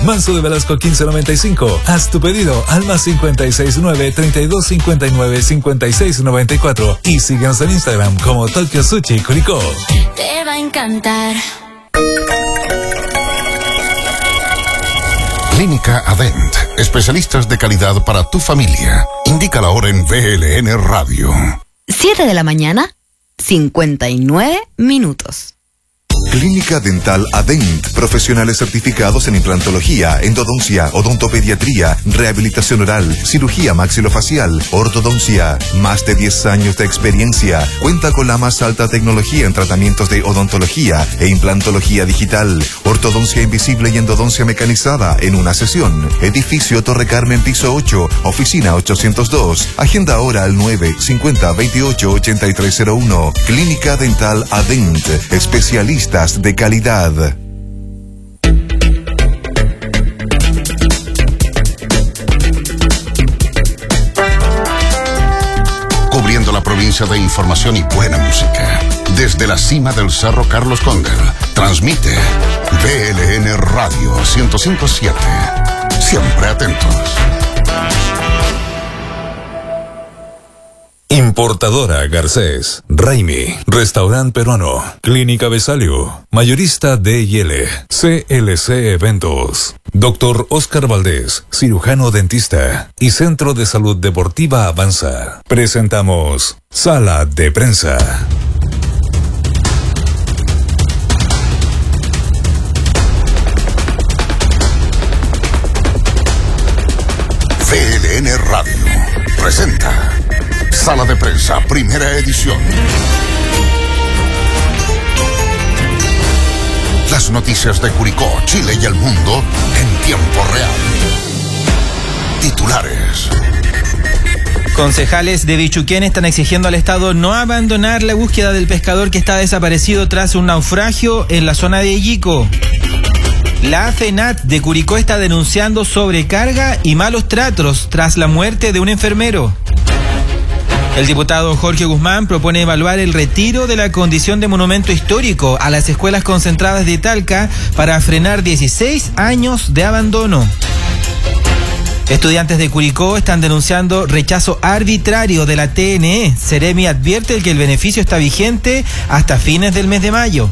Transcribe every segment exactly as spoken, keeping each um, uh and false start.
Manso de Velasco quince noventa y cinco. Haz tu pedido al más cincuenta y seis nueve, treinta y dos cincuenta y nueve, cincuenta y seis noventa y cuatro y síguenos en Instagram como Tokyo Sushi Curicó. Te va a encantar. Clínica Adent, especialistas de calidad para tu familia. Indica la hora en V L N Radio. siete de la mañana, cincuenta y nueve minutos. Clínica Dental Adent, profesionales certificados en implantología, endodoncia, odontopediatría, rehabilitación oral, cirugía maxilofacial, ortodoncia. Más de diez años de experiencia. Cuenta con la más alta tecnología en tratamientos de odontología e implantología digital, ortodoncia invisible y endodoncia mecanizada en una sesión. Edificio Torre Carmen, piso ocho, oficina ochocientos dos. Agenda ahora al nueve cincuenta veintiocho ochenta y tres cero uno. Clínica Dental Adent, especialistas de calidad. Cubriendo la provincia de información y buena música. Desde la cima del Cerro Carlos Condel, transmite V L N Radio ciento cinco punto siete. Siempre atentos. Importadora Garcés, Raimi, Restaurante Peruano, Clínica Besalio, Mayorista D y L, C L C Eventos, Doctor Oscar Valdés, cirujano dentista y Centro de Salud Deportiva Avanza. Presentamos Sala de Prensa. V L N Radio presenta Sala de Prensa, primera edición. Las noticias de Curicó, Chile y el mundo en tiempo real. Titulares. Concejales de Bichuquén están exigiendo al Estado no abandonar la búsqueda del pescador que está desaparecido tras un naufragio en la zona de Yico. La FENAT de Curicó está denunciando sobrecarga y malos tratos tras la muerte de un enfermero. El diputado Jorge Guzmán propone evaluar el retiro de la condición de monumento histórico a las escuelas concentradas de Talca para frenar dieciséis años de abandono. Estudiantes de Curicó están denunciando rechazo arbitrario de la T N E. Ceremi advierte que el beneficio está vigente hasta fines del mes de mayo.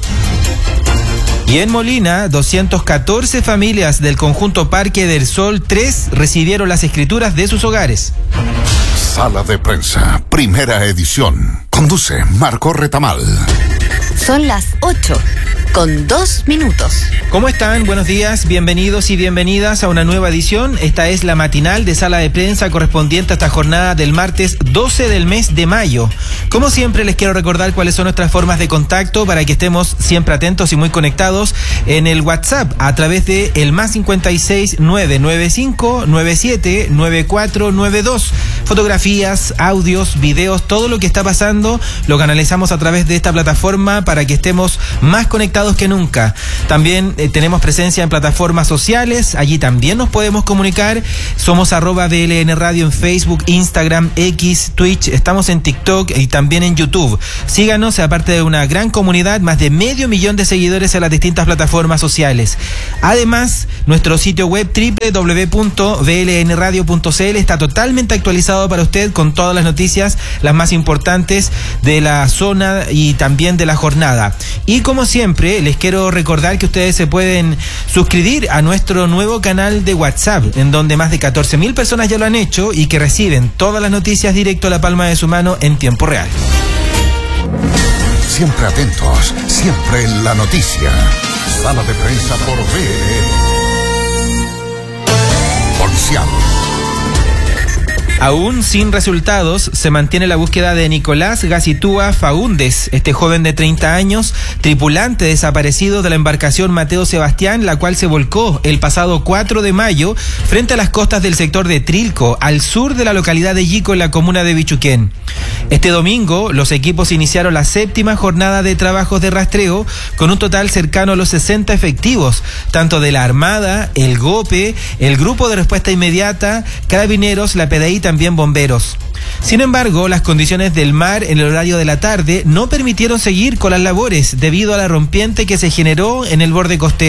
Y en Molina, doscientas catorce familias del conjunto Parque del Sol tres recibieron las escrituras de sus hogares. Sala de Prensa, primera edición. Conduce Marco Retamal. Son las ocho, con dos minutos. ¿Cómo están? Buenos días, bienvenidos y bienvenidas a una nueva edición. Esta es la matinal de Sala de Prensa correspondiente a esta jornada del martes doce del mes de mayo. Como siempre, les quiero recordar cuáles son nuestras formas de contacto para que estemos siempre atentos y muy conectados en el WhatsApp a través de el más cincuenta y seis, nueve nueve cinco, nueve siete, nueve cuatro nueve dos. Fotografías, audios, videos, todo lo que está pasando lo canalizamos a través de esta plataforma para que estemos más conectados que nunca. También eh, tenemos presencia en plataformas sociales, allí también nos podemos comunicar. Somos arroba V L N Radio en Facebook, Instagram, X, Twitch, estamos en TikTok y también en YouTube. Síganos, aparte de una gran comunidad, más de medio millón de seguidores en las distintas plataformas sociales. Además, nuestro sitio web doble u doble u doble u punto v l n radio punto c l está totalmente actualizado para usted con todas las noticias, las más importantes de la zona y también de la jornada. Y como siempre, les quiero recordar que ustedes se pueden suscribir a nuestro nuevo canal de WhatsApp, en donde más de catorce mil personas ya lo han hecho y que reciben todas las noticias directo a la palma de su mano en tiempo real. Siempre atentos, siempre en la noticia. Sala de Prensa por V L N. Policial. Aún sin resultados, se mantiene la búsqueda de Nicolás Gacitúa Faúndez, este joven de treinta años, tripulante desaparecido de la embarcación Mateo Sebastián, la cual se volcó el pasado cuatro de mayo frente a las costas del sector de Trilco, al sur de la localidad de Yico, en la comuna de Bichuquén. Este domingo, los equipos iniciaron la séptima jornada de trabajos de rastreo, con un total cercano a los sesenta efectivos, tanto de la Armada, el GOPE, el Grupo de Respuesta Inmediata, Carabineros, la P D I y también bomberos. Sin embargo, las condiciones del mar en el horario de la tarde no permitieron seguir con las labores debido a la rompiente que se generó en el borde costero.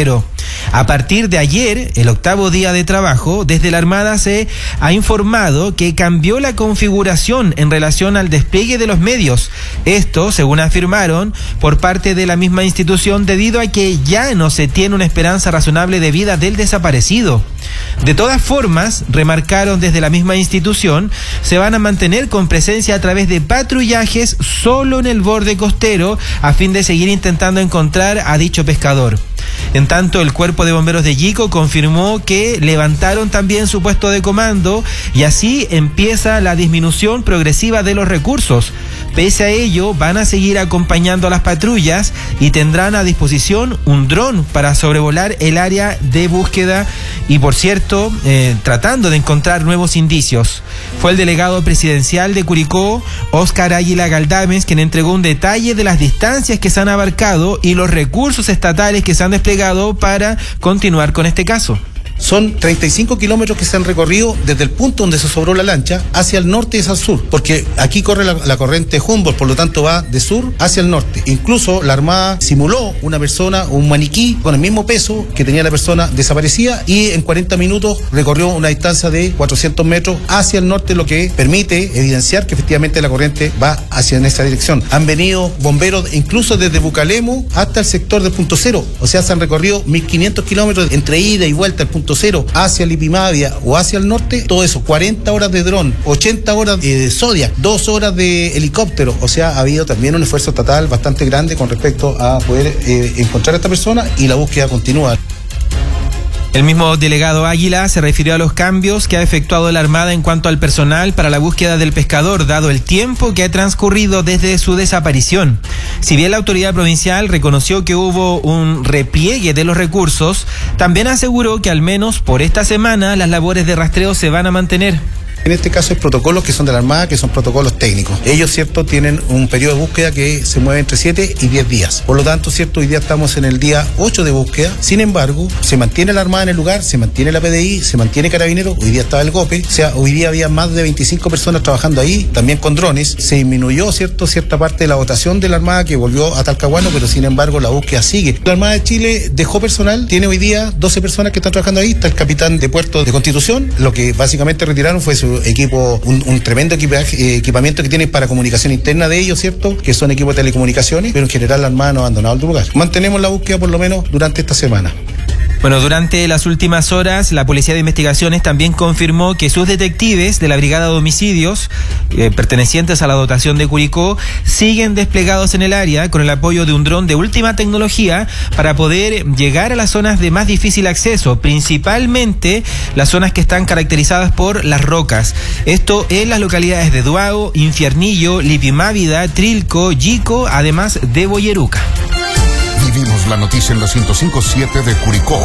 A partir de ayer, el octavo día de trabajo, desde la Armada se ha informado que cambió la configuración en relación al despliegue de los medios. Esto, según afirmaron, por parte de la misma institución, debido a que ya no se tiene una esperanza razonable de vida del desaparecido. De todas formas, remarcaron desde la misma institución, se van a mantener con presencia a través de patrullajes solo en el borde costero a fin de seguir intentando encontrar a dicho pescador. En tanto, el Cuerpo de Bomberos de Yico confirmó que levantaron también su puesto de comando y así empieza la disminución progresiva de los recursos. Pese a ello, van a seguir acompañando a las patrullas y tendrán a disposición un dron para sobrevolar el área de búsqueda y, por cierto, eh, tratando de encontrar nuevos indicios. Fue el delegado presidencial de Curicó, Óscar Águila Galdames, quien entregó un detalle de las distancias que se han abarcado y los recursos estatales que se han desplegado para continuar con este caso. Son treinta y cinco kilómetros que se han recorrido desde el punto donde se sobró la lancha hacia el norte y hacia el sur, porque aquí corre la, la corriente Humboldt, por lo tanto va de sur hacia el norte. Incluso la Armada simuló una persona, un maniquí con el mismo peso que tenía la persona desaparecida y en cuarenta minutos recorrió una distancia de cuatrocientos metros hacia el norte, lo que permite evidenciar que efectivamente la corriente va hacia en esa dirección. Han venido bomberos incluso desde Bucalemo hasta el sector del punto cero, o sea, se han recorrido mil quinientos kilómetros entre ida y vuelta al punto cero hacia Lipimavia o hacia el norte, todo eso, cuarenta horas de dron, ochenta horas de Zodiac, dos horas de helicóptero, o sea, ha habido también un esfuerzo estatal bastante grande con respecto a poder eh, encontrar a esta persona y la búsqueda continúa. El mismo delegado Águila se refirió a los cambios que ha efectuado la Armada en cuanto al personal para la búsqueda del pescador, dado el tiempo que ha transcurrido desde su desaparición. Si bien la autoridad provincial reconoció que hubo un repliegue de los recursos, también aseguró que al menos por esta semana las labores de rastreo se van a mantener. En este caso hay protocolos que son de la Armada, que son protocolos técnicos. Ellos, cierto, tienen un periodo de búsqueda que se mueve entre siete y diez días. Por lo tanto, cierto, hoy día estamos en el día ocho de búsqueda. Sin embargo, se mantiene la Armada en el lugar, se mantiene la P D I, se mantiene Carabineros. Hoy día estaba el GOPE. O sea, hoy día había más de veinticinco personas trabajando ahí, también con drones. Se disminuyó, cierto, cierta parte de la dotación de la Armada que volvió a Talcahuano, pero sin embargo la búsqueda sigue. La Armada de Chile dejó personal, tiene hoy día doce personas que están trabajando ahí. Está el capitán de Puerto de Constitución. Lo que básicamente retiraron fue su equipo, un, un tremendo equipaje, eh, equipamiento que tienen para comunicación interna de ellos, ¿cierto? Que son equipos de telecomunicaciones, pero en general la Armada no ha abandonado el lugar. Mantenemos la búsqueda por lo menos durante esta semana. Bueno, durante las últimas horas, la Policía de Investigaciones también confirmó que sus detectives de la Brigada de Homicidios, eh, pertenecientes a la dotación de Curicó, siguen desplegados en el área con el apoyo de un dron de última tecnología para poder llegar a las zonas de más difícil acceso, principalmente las zonas que están caracterizadas por las rocas. Esto en las localidades de Duago, Infiernillo, Lipimávida, Trilco, Yico, además de Boyeruca. Vivimos la noticia en la ciento cinco punto siete de Curicó.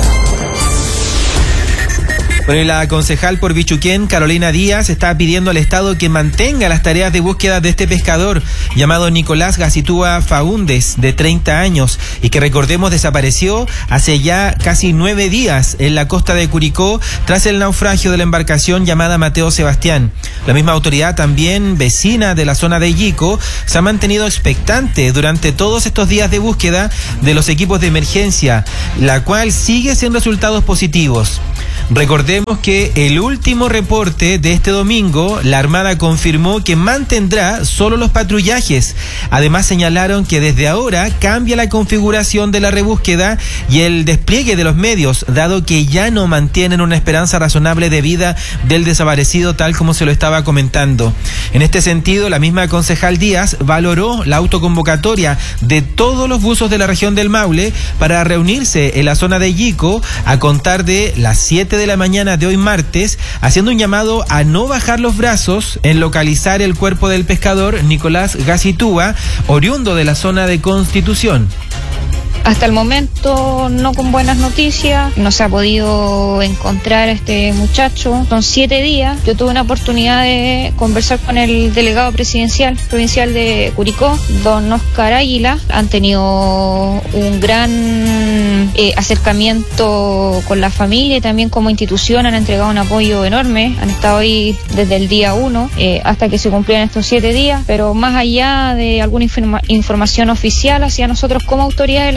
Bueno, y la concejal por Bichuquén, Carolina Díaz, está pidiendo al Estado que mantenga las tareas de búsqueda de este pescador llamado Nicolás Gacitúa Faúndez, de treinta años, y que, recordemos, desapareció hace ya casi nueve días en la costa de Curicó tras el naufragio de la embarcación llamada Mateo Sebastián. La misma autoridad, también vecina de la zona de Yico, se ha mantenido expectante durante todos estos días de búsqueda de los equipos de emergencia, la cual sigue sin resultados positivos. Recordemos que el último reporte de este domingo, la Armada confirmó que mantendrá solo los patrullajes. Además, señalaron que desde ahora cambia la configuración de la rebúsqueda y el despliegue de los medios, dado que ya no mantienen una esperanza razonable de vida del desaparecido, tal como se lo estaba comentando. En este sentido, la misma concejal Díaz valoró la autoconvocatoria de todos los buzos de la región del Maule para reunirse en la zona de Yico a contar de las siete de la mañana de hoy martes, haciendo un llamado a no bajar los brazos en localizar el cuerpo del pescador Nicolás Gacitúa, oriundo de la zona de Constitución. Hasta el momento no con buenas noticias, no se ha podido encontrar a este muchacho. Son siete días. Yo tuve una oportunidad de conversar con el delegado presidencial provincial de Curicó, don Óscar Águila. Han tenido un gran eh, acercamiento con la familia y también como institución han entregado un apoyo enorme. Han estado ahí desde el día uno eh, hasta que se cumplieran estos siete días, pero más allá de alguna informa- información oficial hacia nosotros como autoridades de la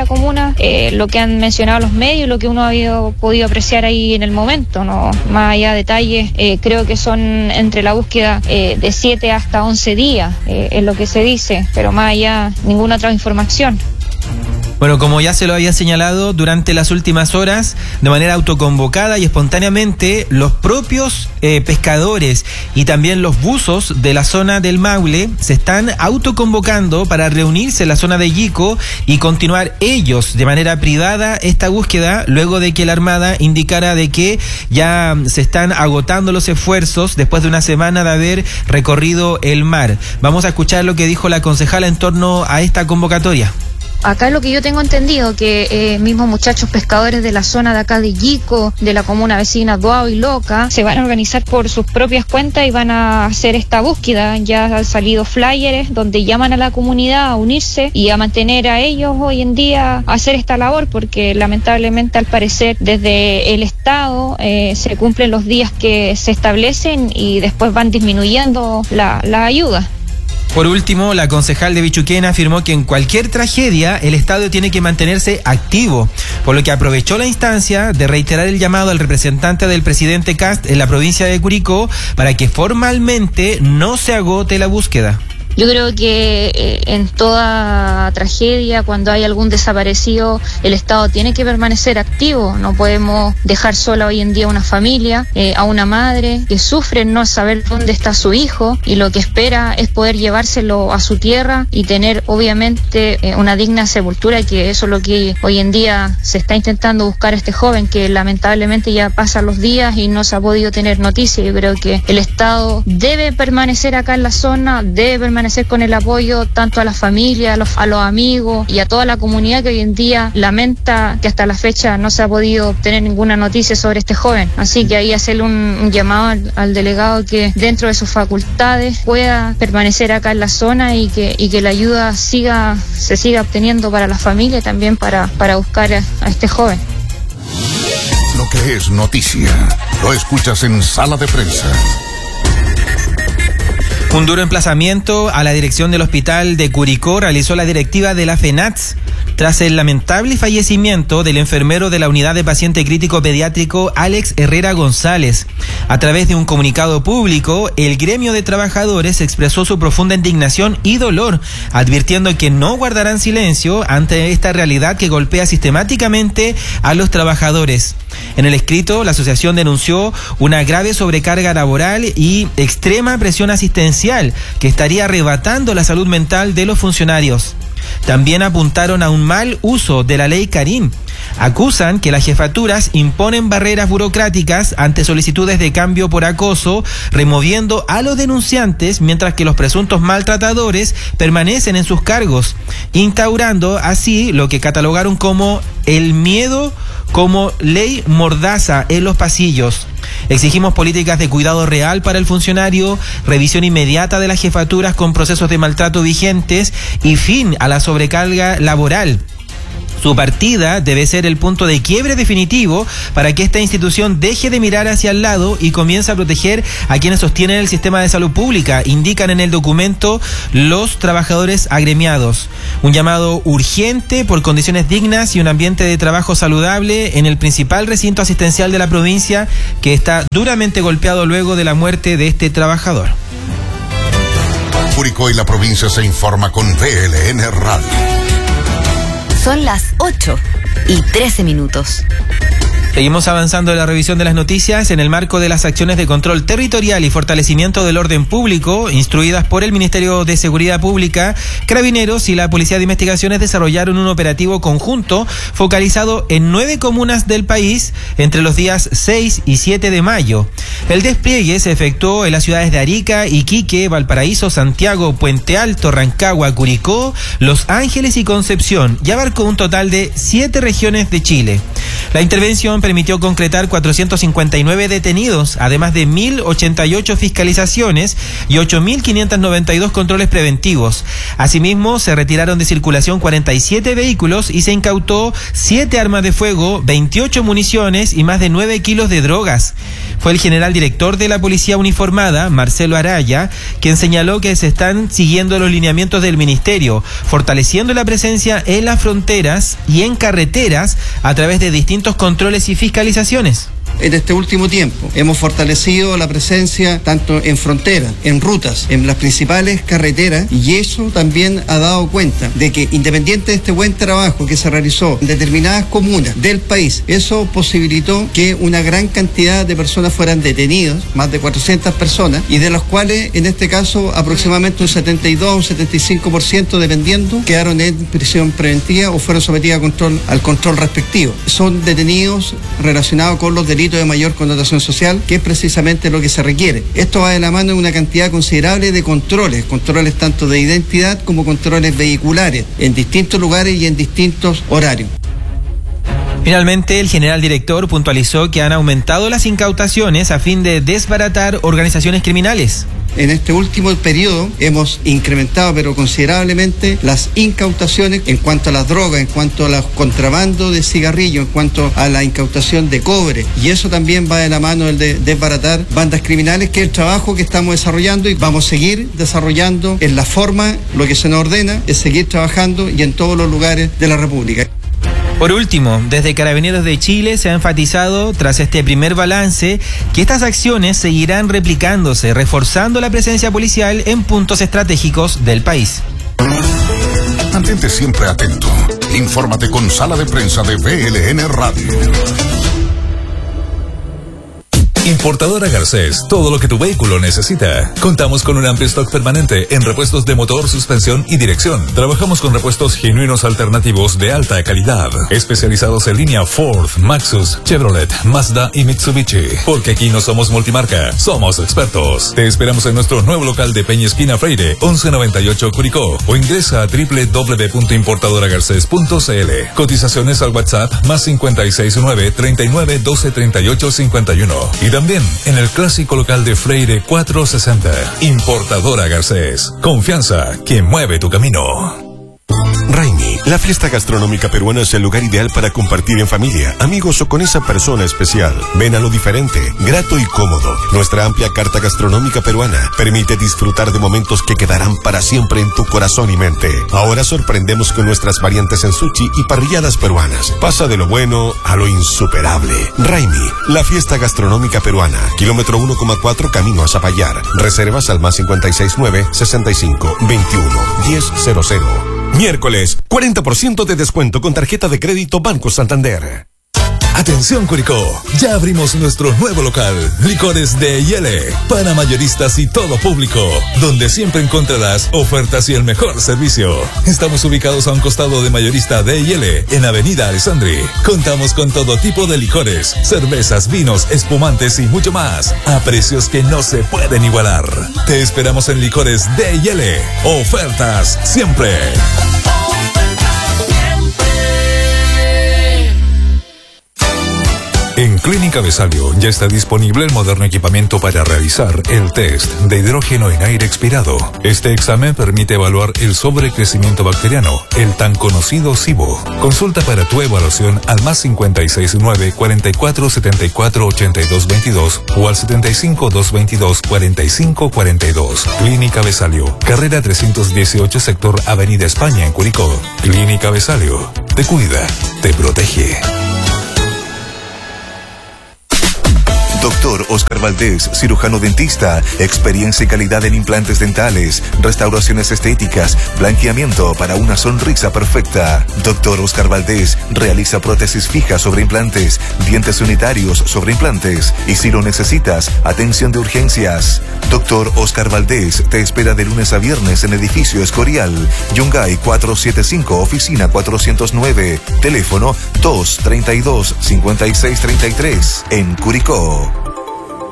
la comuna, eh, lo que han mencionado los medios, lo que uno ha habido, podido apreciar ahí en el momento, no más allá de detalles, eh, creo que son entre la búsqueda eh, de siete hasta once días, eh, es lo que se dice, pero más allá ninguna otra información. Bueno, como ya se lo había señalado, durante las últimas horas, de manera autoconvocada y espontáneamente, los propios eh, pescadores y también los buzos de la zona del Maule se están autoconvocando para reunirse en la zona de Yico y continuar ellos de manera privada esta búsqueda, luego de que la Armada indicara de que ya se están agotando los esfuerzos después de una semana de haber recorrido el mar. Vamos a escuchar lo que dijo la concejala en torno a esta convocatoria. Acá lo que yo tengo entendido, que eh, mismos muchachos pescadores de la zona de acá de Yico, de la comuna vecina Duao y Loca, se van a organizar por sus propias cuentas y van a hacer esta búsqueda. Ya han salido flyers donde llaman a la comunidad a unirse y a mantener a ellos hoy en día a hacer esta labor, porque lamentablemente al parecer desde el Estado eh, se cumplen los días que se establecen y después van disminuyendo la, la ayuda. Por último, la concejal de Bichuquén afirmó que en cualquier tragedia el Estado tiene que mantenerse activo, por lo que aprovechó la instancia de reiterar el llamado al representante del presidente Kast en la provincia de Curicó para que formalmente no se agote la búsqueda. Yo creo que eh, en toda tragedia, cuando hay algún desaparecido, el Estado tiene que permanecer activo. No podemos dejar sola hoy en día una familia, eh, a una madre que sufre no saber dónde está su hijo y lo que espera es poder llevárselo a su tierra y tener obviamente eh, una digna sepultura, que eso es lo que hoy en día se está intentando buscar a este joven, que lamentablemente ya pasan los días y no se ha podido tener noticia. Yo creo que el Estado debe permanecer acá en la zona, debe permanecer con el apoyo tanto a la familia, a los, a los amigos y a toda la comunidad que hoy en día lamenta que hasta la fecha no se ha podido obtener ninguna noticia sobre este joven. Así que ahí hacerle un, un llamado al, al delegado que dentro de sus facultades pueda permanecer acá en la zona y que, y que la ayuda siga, se siga obteniendo para la familia y también para, para buscar a, a este joven. Lo que es noticia, lo escuchas en Sala de Prensa. Un duro emplazamiento a la dirección del hospital de Curicó realizó la directiva de la FENATS tras el lamentable fallecimiento del enfermero de la unidad de paciente crítico pediátrico Alex Herrera González. A través de un comunicado público, el gremio de trabajadores expresó su profunda indignación y dolor, advirtiendo que no guardarán silencio ante esta realidad que golpea sistemáticamente a los trabajadores. En el escrito, la asociación denunció una grave sobrecarga laboral y extrema presión asistencial que estaría arrebatando la salud mental de los funcionarios. También apuntaron a un mal uso de la ley Karim. Acusan que las jefaturas imponen barreras burocráticas ante solicitudes de cambio por acoso, removiendo a los denunciantes mientras que los presuntos maltratadores permanecen en sus cargos, instaurando así lo que catalogaron como el miedo como ley mordaza en los pasillos. Exigimos políticas de cuidado real para el funcionario, revisión inmediata de las jefaturas con procesos de maltrato vigentes y fin a la sobrecarga laboral. Su partida debe ser el punto de quiebre definitivo para que esta institución deje de mirar hacia el lado y comience a proteger a quienes sostienen el sistema de salud pública, indican en el documento los trabajadores agremiados. Un llamado urgente por condiciones dignas y un ambiente de trabajo saludable en el principal recinto asistencial de la provincia, que está duramente golpeado luego de la muerte de este trabajador. Curicó y la provincia se informa con V L N Radio. Son las ocho y trece minutos. Seguimos avanzando en la revisión de las noticias en el marco de las acciones de control territorial y fortalecimiento del orden público instruidas por el Ministerio de Seguridad Pública. Carabineros y la Policía de Investigaciones desarrollaron un operativo conjunto focalizado en nueve comunas del país entre los días seis y siete de mayo. El despliegue se efectuó en las ciudades de Arica, Iquique, Valparaíso, Santiago, Puente Alto, Rancagua, Curicó, Los Ángeles y Concepción, y abarcó un total de siete regiones de Chile. La intervención permitió concretar cuatrocientos cincuenta y nueve detenidos, además de mil ochenta y ocho fiscalizaciones y ocho mil quinientos noventa y dos controles preventivos. Asimismo, se retiraron de circulación cuarenta y siete vehículos y se incautó siete armas de fuego, veintiocho municiones y más de nueve kilos de drogas. Fue el general director de la Policía Uniformada, Marcelo Araya, quien señaló que se están siguiendo los lineamientos del Ministerio, fortaleciendo la presencia en las fronteras y en carreteras a través de distintos controles y fiscalizaciones. En este último tiempo hemos fortalecido la presencia tanto en fronteras, en rutas, en las principales carreteras, y eso también ha dado cuenta de que, independiente de este buen trabajo que se realizó en determinadas comunas del país, eso posibilitó que una gran cantidad de personas fueran detenidas, más de cuatrocientas personas, y de las cuales en este caso aproximadamente un setenta y dos, un setenta y cinco por ciento, dependiendo, quedaron en prisión preventiva o fueron sometidas a control, al control respectivo. Son detenidos relacionados con los delitos de mayor connotación social, que es precisamente lo que se requiere. Esto va de la mano de una cantidad considerable de controles, controles tanto de identidad como controles vehiculares, en distintos lugares y en distintos horarios. Finalmente, el general director puntualizó que han aumentado las incautaciones a fin de desbaratar organizaciones criminales. En este último periodo hemos incrementado pero considerablemente las incautaciones en cuanto a las drogas, en cuanto a los contrabando de cigarrillos, en cuanto a la incautación de cobre, y eso también va de la mano del de desbaratar bandas criminales, que es el trabajo que estamos desarrollando y vamos a seguir desarrollando en la forma. Lo que se nos ordena es seguir trabajando y en todos los lugares de la República. Por último, desde Carabineros de Chile se ha enfatizado, tras este primer balance, que estas acciones seguirán replicándose, reforzando la presencia policial en puntos estratégicos del país. Mantente siempre atento. Infórmate con Sala de Prensa de V L N Radio. Importadora Garcés, todo lo que tu vehículo necesita. Contamos con un amplio stock permanente en repuestos de motor, suspensión y dirección. Trabajamos con repuestos genuinos alternativos de alta calidad, especializados en línea Ford, Maxus, Chevrolet, Mazda y Mitsubishi. Porque aquí no somos multimarca, somos expertos. Te esperamos en nuestro nuevo local de Peña Esquina Freire, once noventa y ocho Curicó, o ingresa a doble u doble u doble u punto importadora garcés punto c l. Cotizaciones al WhatsApp más cincuenta y seis nueve, treinta y nueve, doce, treinta y ocho, cincuenta y uno. Y también en el clásico local de Freire cuatrocientos sesenta. Importadora Garcés. Confianza que mueve tu camino. Raimi, la fiesta gastronómica peruana es el lugar ideal para compartir en familia, amigos o con esa persona especial. Ven a lo diferente, grato y cómodo. Nuestra amplia carta gastronómica peruana permite disfrutar de momentos que quedarán para siempre en tu corazón y mente. Ahora sorprendemos con nuestras variantes en sushi y parrilladas peruanas. Pasa de lo bueno a lo insuperable. Raimi, la fiesta gastronómica peruana. Kilómetro uno coma cuatro camino a Zapallar. Reservas al más cincuenta y seis nueve, sesenta y cinco, veintiuno, diez cero cero. Miércoles, cuarenta por ciento de descuento con tarjeta de crédito Banco Santander. Atención Curicó, ya abrimos nuestro nuevo local, Licores de Yele, para mayoristas y todo público, donde siempre encontrarás ofertas y el mejor servicio. Estamos ubicados a un costado de Mayorista de Yele, en Avenida Alessandri. Contamos con todo tipo de licores, cervezas, vinos, espumantes y mucho más, a precios que no se pueden igualar. Te esperamos en Licores de Yele. Ofertas siempre. En Clínica Besalio ya está disponible el moderno equipamiento para realizar el test de hidrógeno en aire expirado. Este examen permite evaluar el sobrecrecimiento bacteriano, el tan conocido SIBO. Consulta para tu evaluación al más cincuenta y seis nueve, cuarenta y cuatro, setenta y cuatro, ochenta y dos veintidós o al setenta y cinco, doscientos veintidós, cuarenta y cinco cuarenta y dos. Clínica Besalio, carrera trescientos dieciocho, sector Avenida España en Curicó. Clínica Besalio, te cuida, te protege. Doctor Oscar Valdés, cirujano dentista, experiencia y calidad en implantes dentales, restauraciones estéticas, blanqueamiento para una sonrisa perfecta. Doctor Oscar Valdés realiza prótesis fijas sobre implantes, dientes unitarios sobre implantes y si lo necesitas, atención de urgencias. Doctor Oscar Valdés te espera de lunes a viernes en edificio Escorial, Yungay cuatrocientos setenta y cinco, oficina cuatrocientos nueve, teléfono dos treinta y dos, cincuenta y seis treinta y tres, en Curicó.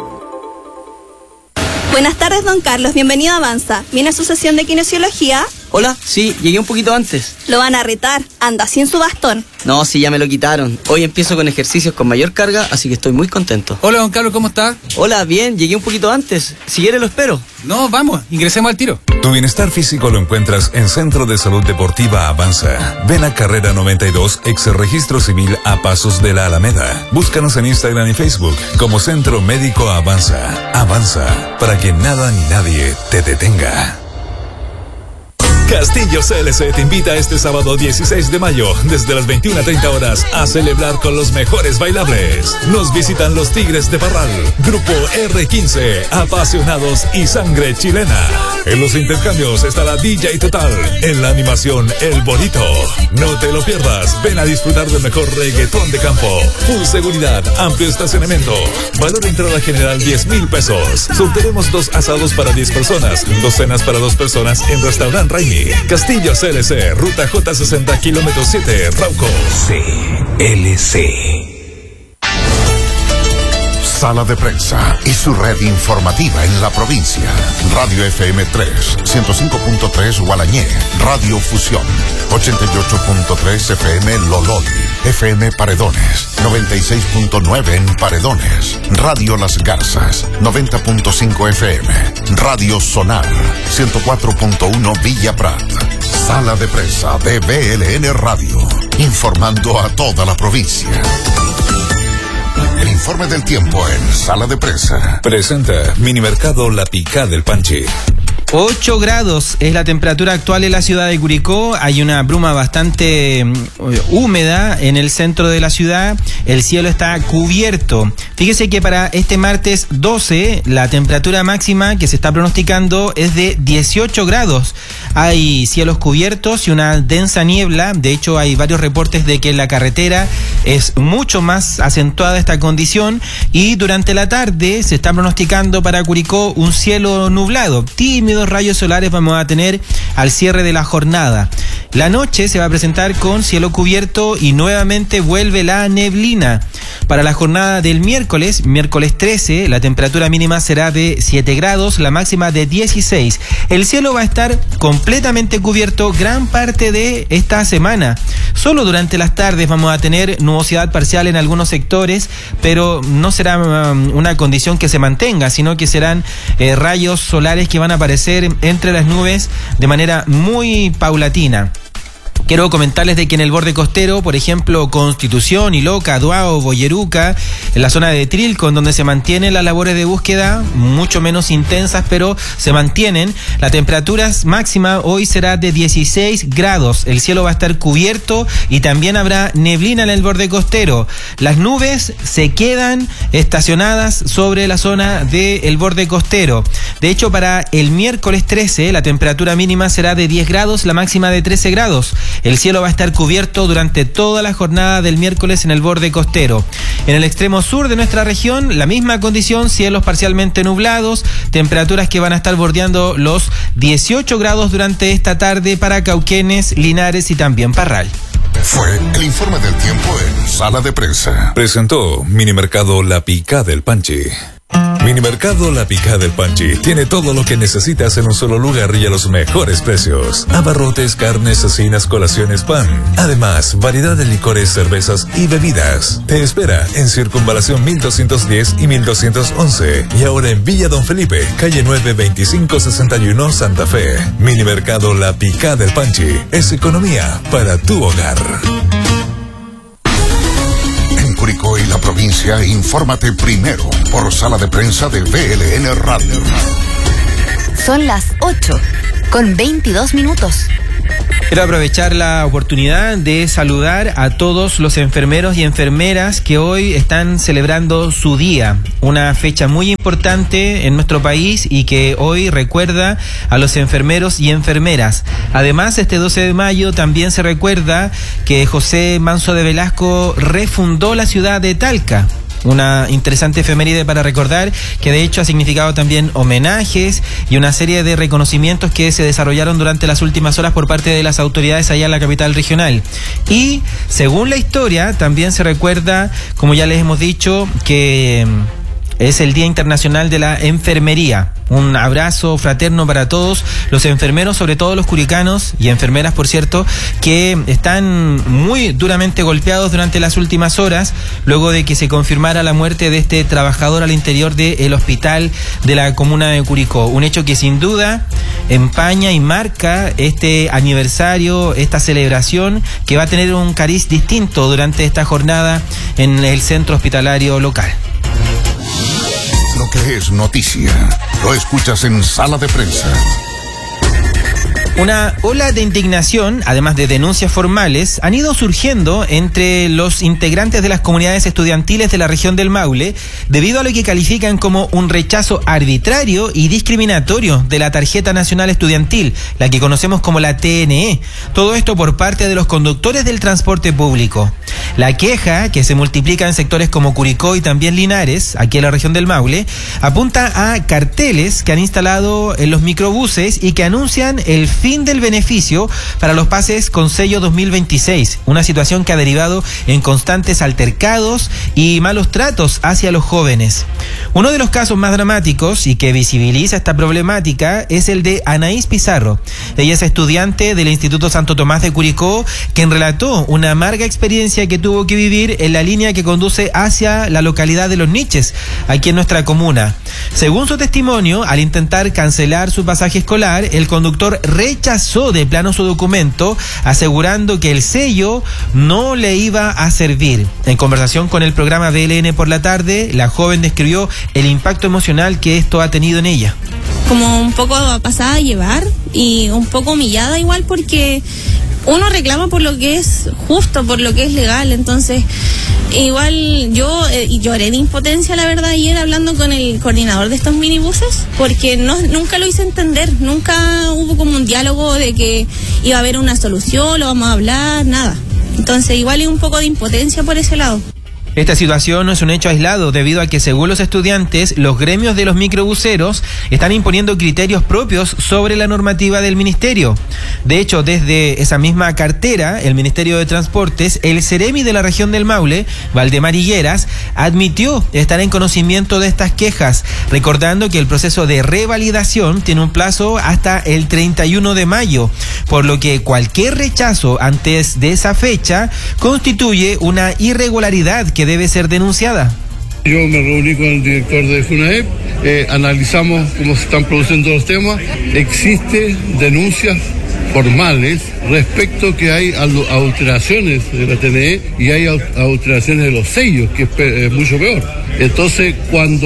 Buenas tardes, don Carlos. Bienvenido a Avanza. ¿Viene a su sesión de kinesiología? Hola, sí, llegué un poquito antes. Lo van a retar, anda sin su bastón. No, sí, ya me lo quitaron. Hoy empiezo con ejercicios con mayor carga, así que estoy muy contento. Hola, don Carlos, ¿cómo está? Hola, bien, llegué un poquito antes. Si quiere lo espero. No, vamos, ingresemos al tiro. Tu bienestar físico lo encuentras en Centro de Salud Deportiva Avanza. Ven a Carrera noventa y dos, ex Registro Civil a Pasos de la Alameda. Búscanos en Instagram y Facebook como Centro Médico Avanza. Avanza, para que nada ni nadie te detenga. Castillo C L C te invita este sábado dieciséis de mayo, desde las veintiuna treinta horas, a celebrar con los mejores bailables. Nos visitan los Tigres de Parral, Grupo R quince, Apasionados y Sangre Chilena. En los intercambios estará D J Total, en la animación El Bonito. No te lo pierdas, ven a disfrutar del mejor reggaetón de campo. Full seguridad, amplio estacionamiento. Valor de entrada general diez mil pesos. Sortearemos dos asados para diez personas, dos cenas para dos personas en Restaurant Raimi. Castillo C L C, ruta J sesenta, kilómetro siete, Rauco. C L C. Sala de Prensa y su red informativa en la provincia. Radio F M tres, ciento cinco punto tres Gualañé. Radio Fusión, ochenta y ocho punto tres F M Lolol. F M Paredones, noventa y seis punto nueve en Paredones. Radio Las Garzas, noventa punto cinco F M. Radio Sonar, ciento cuatro punto uno Villa Prat. Sala de Prensa de B L N Radio, informando a toda la provincia. El informe del tiempo en Sala de Prensa. Presenta Minimercado La Picá del Panchi. ocho grados es la temperatura actual en la ciudad de Curicó. Hay una bruma bastante um, húmeda en el centro de la ciudad. El cielo está cubierto. Fíjese que para este martes doce, la temperatura máxima que se está pronosticando es de dieciocho grados. Hay cielos cubiertos y una densa niebla. De hecho, hay varios reportes de que en la carretera es mucho más acentuada esta condición. Y durante la tarde se está pronosticando para Curicó un cielo nublado, tímido. Rayos solares vamos a tener al cierre de la jornada. La noche se va a presentar con cielo cubierto y nuevamente vuelve la neblina. Para la jornada del miércoles, miércoles trece, la temperatura mínima será de siete grados, la máxima de dieciséis. El cielo va a estar completamente cubierto gran parte de esta semana. Solo durante las tardes vamos a tener nubosidad parcial en algunos sectores, pero no será um, una condición que se mantenga, sino que serán eh, rayos solares que van a aparecer entre las nubes de manera muy paulatina. Quiero comentarles de que en el borde costero, por ejemplo, Constitución, Iloca, Duao, Boyeruca, en la zona de Trilco, en donde se mantienen las labores de búsqueda, mucho menos intensas, pero se mantienen. La temperatura máxima hoy será de dieciséis grados. El cielo va a estar cubierto y también habrá neblina en el borde costero. Las nubes se quedan estacionadas sobre la zona del borde costero. De hecho, para el miércoles trece, la temperatura mínima será de diez grados, la máxima de trece grados. El cielo va a estar cubierto durante toda la jornada del miércoles en el borde costero. En el extremo sur de nuestra región, la misma condición, cielos parcialmente nublados, temperaturas que van a estar bordeando los dieciocho grados durante esta tarde para Cauquenes, Linares y también Parral. Fue el informe del tiempo en Sala de Prensa. Presentó Minimercado La Picá del Panchi. Minimercado La Picá del Panchi tiene todo lo que necesitas en un solo lugar y a los mejores precios. Abarrotes, carnes, cecinas, colaciones, pan. Además, variedad de licores, cervezas y bebidas. Te espera en Circunvalación mil doscientos diez y mil doscientos once. Y ahora en Villa Don Felipe, calle nueve, veinticinco sesenta y uno, Santa Fe. Minimercado La Picá del Panchi es economía para tu hogar. Curicó y la provincia, infórmate primero por Sala de Prensa de B L N Radio. Son las ocho con veintidós minutos. Quiero aprovechar la oportunidad de saludar a todos los enfermeros y enfermeras que hoy están celebrando su día, una fecha muy importante en nuestro país y que hoy recuerda a los enfermeros y enfermeras. Además, este doce de mayo también se recuerda que José Manso de Velasco refundó la ciudad de Talca. Una interesante efeméride para recordar, que de hecho ha significado también homenajes y una serie de reconocimientos que se desarrollaron durante las últimas horas por parte de las autoridades allá en la capital regional. Y según la historia, también se recuerda, como ya les hemos dicho, que es el Día Internacional de la Enfermería. Un abrazo fraterno para todos los enfermeros, sobre todo los curicanos y enfermeras, por cierto, que están muy duramente golpeados durante las últimas horas, luego de que se confirmara la muerte de este trabajador al interior del hospital de la comuna de Curicó. Un hecho que sin duda empaña y marca este aniversario, esta celebración, que va a tener un cariz distinto durante esta jornada en el centro hospitalario local. Lo que es noticia, lo escuchas en Sala de Prensa. Una ola de indignación, además de denuncias formales, han ido surgiendo entre los integrantes de las comunidades estudiantiles de la región del Maule, debido a lo que califican como un rechazo arbitrario y discriminatorio de la Tarjeta Nacional Estudiantil, la que conocemos como la T N E. Todo esto por parte de los conductores del transporte público. La queja, que se multiplica en sectores como Curicó y también Linares, aquí en la región del Maule, apunta a carteles que han instalado en los microbuses y que anuncian el fin del beneficio para los pases con sello dos mil veintiséis, una situación que ha derivado en constantes altercados y malos tratos hacia los jóvenes. Uno de los casos más dramáticos y que visibiliza esta problemática es el de Anaís Pizarro. Ella es estudiante del Instituto Santo Tomás de Curicó, quien relató una amarga experiencia que tuvo que vivir en la línea que conduce hacia la localidad de Los Niches, aquí en nuestra comuna. Según su testimonio, al intentar cancelar su pasaje escolar, el conductor rechazó de plano su documento, asegurando que el sello no le iba a servir. En conversación con el programa B L N por la tarde, la joven describió el impacto emocional que esto ha tenido en ella. Como un poco pasada a llevar y un poco humillada igual, porque uno reclama por lo que es justo, por lo que es legal. Entonces igual yo eh, lloré de impotencia, la verdad, ayer hablando con el coordinador de estos minibuses, porque no, nunca lo hice entender, nunca hubo como un diálogo de que iba a haber una solución, lo vamos a hablar, nada. Entonces igual hay un poco de impotencia por ese lado. Esta situación no es un hecho aislado, debido a que, según los estudiantes, los gremios de los microbuseros están imponiendo criterios propios sobre la normativa del ministerio. De hecho, desde esa misma cartera, el Ministerio de Transportes, el Ceremi de la región del Maule, Valdemar Higueras, admitió estar en conocimiento de estas quejas, recordando que el proceso de revalidación tiene un plazo hasta el treinta y uno de mayo, por lo que cualquier rechazo antes de esa fecha constituye una irregularidad que que debe ser denunciada. Yo me reuní con el director de FUNAEP, eh, analizamos cómo se están produciendo los temas. Existe denuncias formales respecto que hay alteraciones de la T N E y hay alteraciones de los sellos, que es, pe- es mucho peor. Entonces, cuando,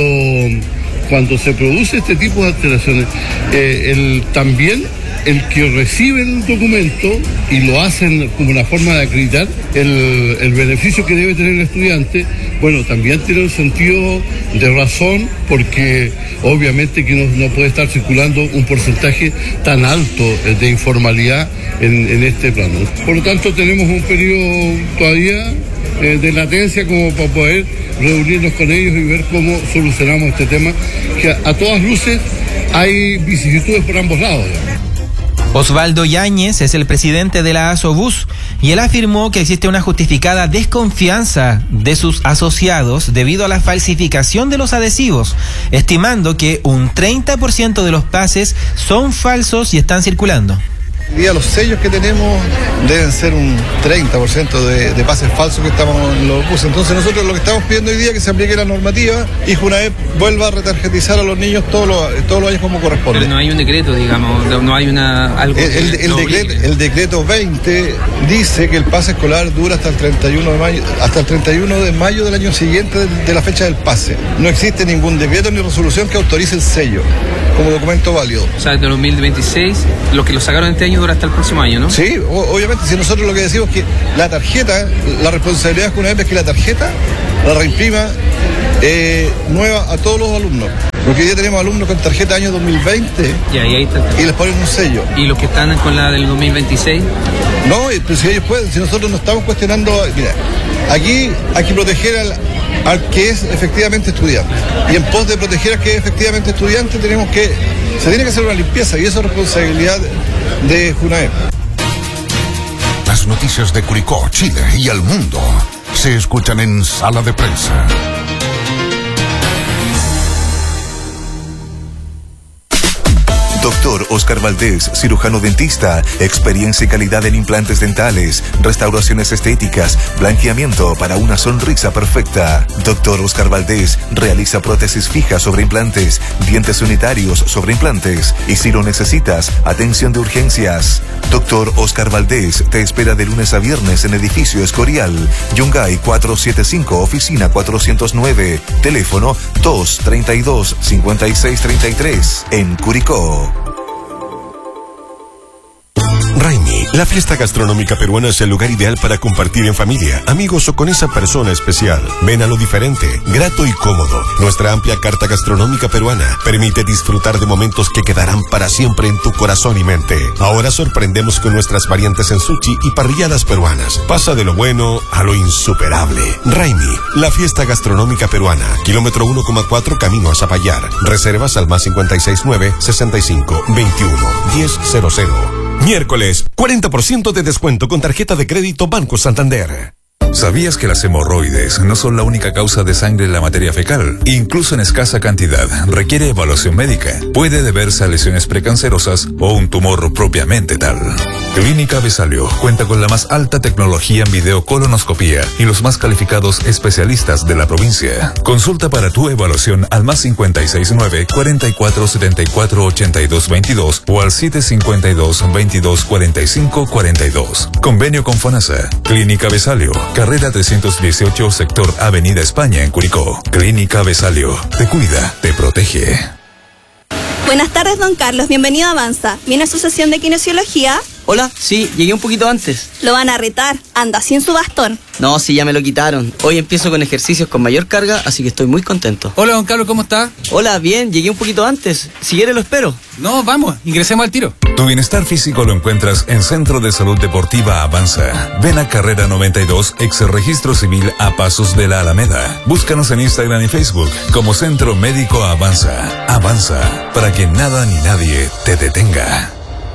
cuando se produce este tipo de alteraciones, eh, el, también el que recibe el documento y lo hacen como una forma de acreditar el, el beneficio que debe tener el estudiante, bueno, también tiene un sentido de razón, porque obviamente que no, no puede estar circulando un porcentaje tan alto de informalidad en, en este plano. Por lo tanto, tenemos un periodo todavía eh, de latencia como para poder reunirnos con ellos y ver cómo solucionamos este tema, que a, a todas luces hay vicisitudes por ambos lados. Osvaldo Yáñez es el presidente de la ASOBUS y él afirmó que existe una justificada desconfianza de sus asociados debido a la falsificación de los adhesivos, estimando que un treinta por ciento de los pases son falsos y están circulando. Hoy día los sellos que tenemos deben ser un treinta por ciento de, de pases falsos que estamos en los buses. Entonces nosotros lo que estamos pidiendo hoy día es que se aplique la normativa y FUNAEP vuelva a retarjetizar a los niños todos los, todos los años como corresponde. Pero no hay un decreto, digamos, no hay una algo el, el, el, decreto, el decreto veinte dice que el pase escolar dura hasta el treinta y uno de mayo, hasta el treinta y uno de mayo del año siguiente de, de la fecha del pase. No existe ningún decreto ni resolución que autorice el sello como documento válido. O sea, desde dos mil veintiséis, los que lo sacaron este año dura hasta el próximo año, ¿no? Sí, o, obviamente, si nosotros lo que decimos es que la tarjeta, la responsabilidad que una vez es que la tarjeta la reimprima eh, nueva a todos los alumnos. Porque hoy día tenemos alumnos con tarjeta año dos mil veinte y, ahí, ahí está. Y les ponen un sello. ¿Y los que están con la del dos mil veintiséis? No, pero si ellos pueden, si nosotros no estamos cuestionando, mira, aquí hay que proteger al, al que es efectivamente estudiante. Y en pos de proteger al que es efectivamente estudiante tenemos que, se tiene que hacer una limpieza y eso es responsabilidad de FUNAEP. Las noticias de Curicó, Chile y el mundo se escuchan en Sala de Prensa. Doctor Oscar Valdés, cirujano dentista, experiencia y calidad en implantes dentales, restauraciones estéticas, blanqueamiento para una sonrisa perfecta. Doctor Oscar Valdés realiza prótesis fijas sobre implantes, dientes unitarios sobre implantes y si lo necesitas, atención de urgencias. Doctor Oscar Valdés te espera de lunes a viernes en edificio Escorial, Yungay cuatrocientos setenta y cinco, oficina cuatrocientos nueve, teléfono dos treinta y dos, cincuenta y seis treinta y tres, en Curicó. Raimi, la fiesta gastronómica peruana es el lugar ideal para compartir en familia, amigos o con esa persona especial. Ven a lo diferente, grato y cómodo. Nuestra amplia carta gastronómica peruana permite disfrutar de momentos que quedarán para siempre en tu corazón y mente. Ahora sorprendemos con nuestras variantes en sushi y parrilladas peruanas. Pasa de lo bueno a lo insuperable. Raimi, la fiesta gastronómica peruana. Kilómetro uno coma cuatro, camino a Zapallar. Reservas al más cincuenta y seis nueve, sesenta y cinco, veintiuno, diez cero cero. Miércoles, cuarenta por ciento de descuento con tarjeta de crédito Banco Santander. ¿Sabías que las hemorroides no son la única causa de sangre en la materia fecal? Incluso en escasa cantidad, requiere evaluación médica. Puede deberse a lesiones precancerosas o un tumor propiamente tal. Clínica Besalio cuenta con la más alta tecnología en videocolonoscopía y los más calificados especialistas de la provincia. Consulta para tu evaluación al más cincuenta y seis nueve, cuarenta y cuatro setenta y cuatro ochenta y dos veintidós o al siete cincuenta y dos, veintidós cuarenta y cinco cuarenta y dos. Convenio con FONASA. Clínica Besalio. Carrera trescientos dieciocho, sector Avenida España en Curicó. Clínica Besalio. Te cuida, te protege. Buenas tardes, don Carlos. Bienvenido a Avanza. ¿Viene a su sesión de kinesiología? Hola, sí, llegué un poquito antes. Lo van a retar. Anda sin su bastón. No, sí, ya me lo quitaron. Hoy empiezo con ejercicios con mayor carga, así que estoy muy contento. Hola, don Carlos, ¿cómo está? Hola, bien, llegué un poquito antes. Si quiere lo espero. No, vamos, ingresemos al tiro. Tu bienestar físico lo encuentras en Centro de Salud Deportiva Avanza. Ven a Carrera noventa y dos, ex Registro Civil a Pasos de la Alameda. Búscanos en Instagram y Facebook como Centro Médico Avanza. Avanza, para que nada ni nadie te detenga.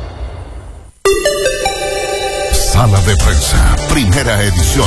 Sala de Prensa, primera edición.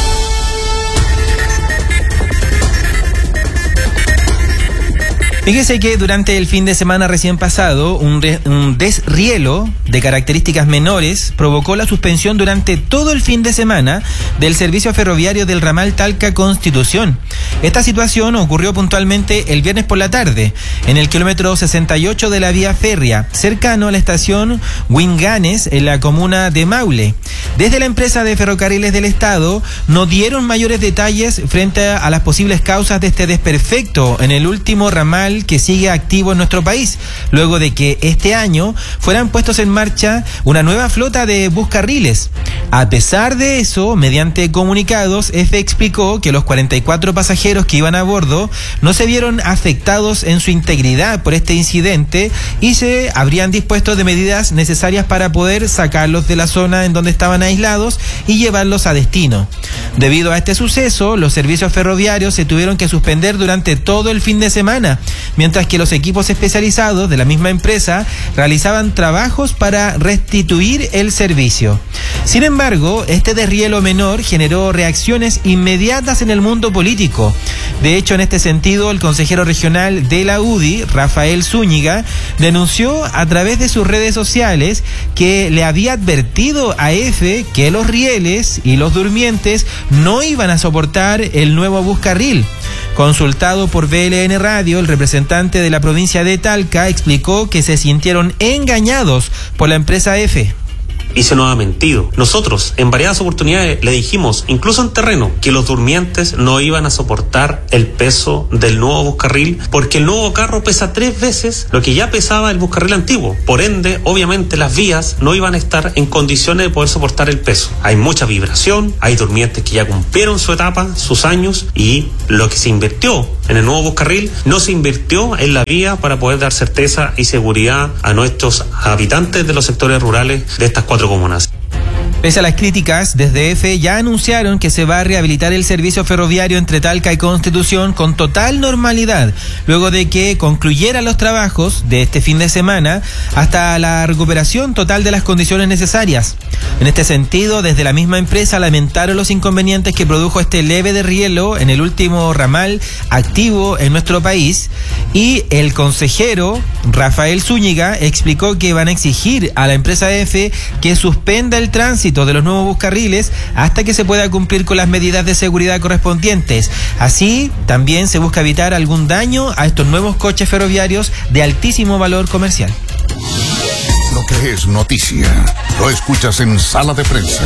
Fíjese que durante el fin de semana recién pasado, un, re, un desrielo de características menores provocó la suspensión durante todo el fin de semana del servicio ferroviario del ramal Talca-Constitución. Esta situación ocurrió puntualmente el viernes por la tarde, en el kilómetro sesenta y ocho de la vía férrea, cercano a la estación Huinganes, en la comuna de Maule. Desde la empresa de ferrocarriles del Estado no dieron mayores detalles frente a las posibles causas de este desperfecto en el último ramal que sigue activo en nuestro país, luego de que este año fueran puestos en marcha una nueva flota de buscarriles. A pesar de eso, mediante comunicados, F explicó que los cuarenta y cuatro pasajeros que iban a bordo no se vieron afectados en su integridad por este incidente y se habrían dispuesto de medidas necesarias para poder sacarlos de la zona en donde estaban aislados y llevarlos a destino. Debido a este suceso, los servicios ferroviarios se tuvieron que suspender durante todo el fin de semana, mientras que los equipos especializados de la misma empresa realizaban trabajos para restituir el servicio. Sin embargo, este desrielo menor generó reacciones inmediatas en el mundo político. De hecho, en este sentido, el consejero regional de la U D I, Rafael Zúñiga, denunció a través de sus redes sociales que le había advertido a F que los rieles y los durmientes no iban a soportar el nuevo buscarril. Consultado por V L N Radio, el representante de la provincia de Talca explicó que se sintieron engañados por la empresa F. Y se nos ha mentido. Nosotros en variadas oportunidades le dijimos, incluso en terreno, que los durmientes no iban a soportar el peso del nuevo buscarril, porque el nuevo carro pesa tres veces lo que ya pesaba el buscarril antiguo. Por ende, obviamente las vías no iban a estar en condiciones de poder soportar el peso. Hay mucha vibración, hay durmientes que ya cumplieron su etapa, sus años, y lo que se invirtió en el nuevo buscarril no se invirtió en la vía para poder dar certeza y seguridad a nuestros habitantes de los sectores rurales de estas cuatro comunas. Pese a las críticas, desde EFE ya anunciaron que se va a rehabilitar el servicio ferroviario entre Talca y Constitución con total normalidad, luego de que concluyeran los trabajos de este fin de semana hasta la recuperación total de las condiciones necesarias. En este sentido, desde la misma empresa lamentaron los inconvenientes que produjo este leve deshielo en el último ramal activo en nuestro país, y el consejero Rafael Zúñiga explicó que van a exigir a la empresa EFE que suspenda el tránsito de los nuevos buscarriles hasta que se pueda cumplir con las medidas de seguridad correspondientes. Así, también se busca evitar algún daño a estos nuevos coches ferroviarios de altísimo valor comercial. Lo que es noticia, lo escuchas en Sala de Prensa.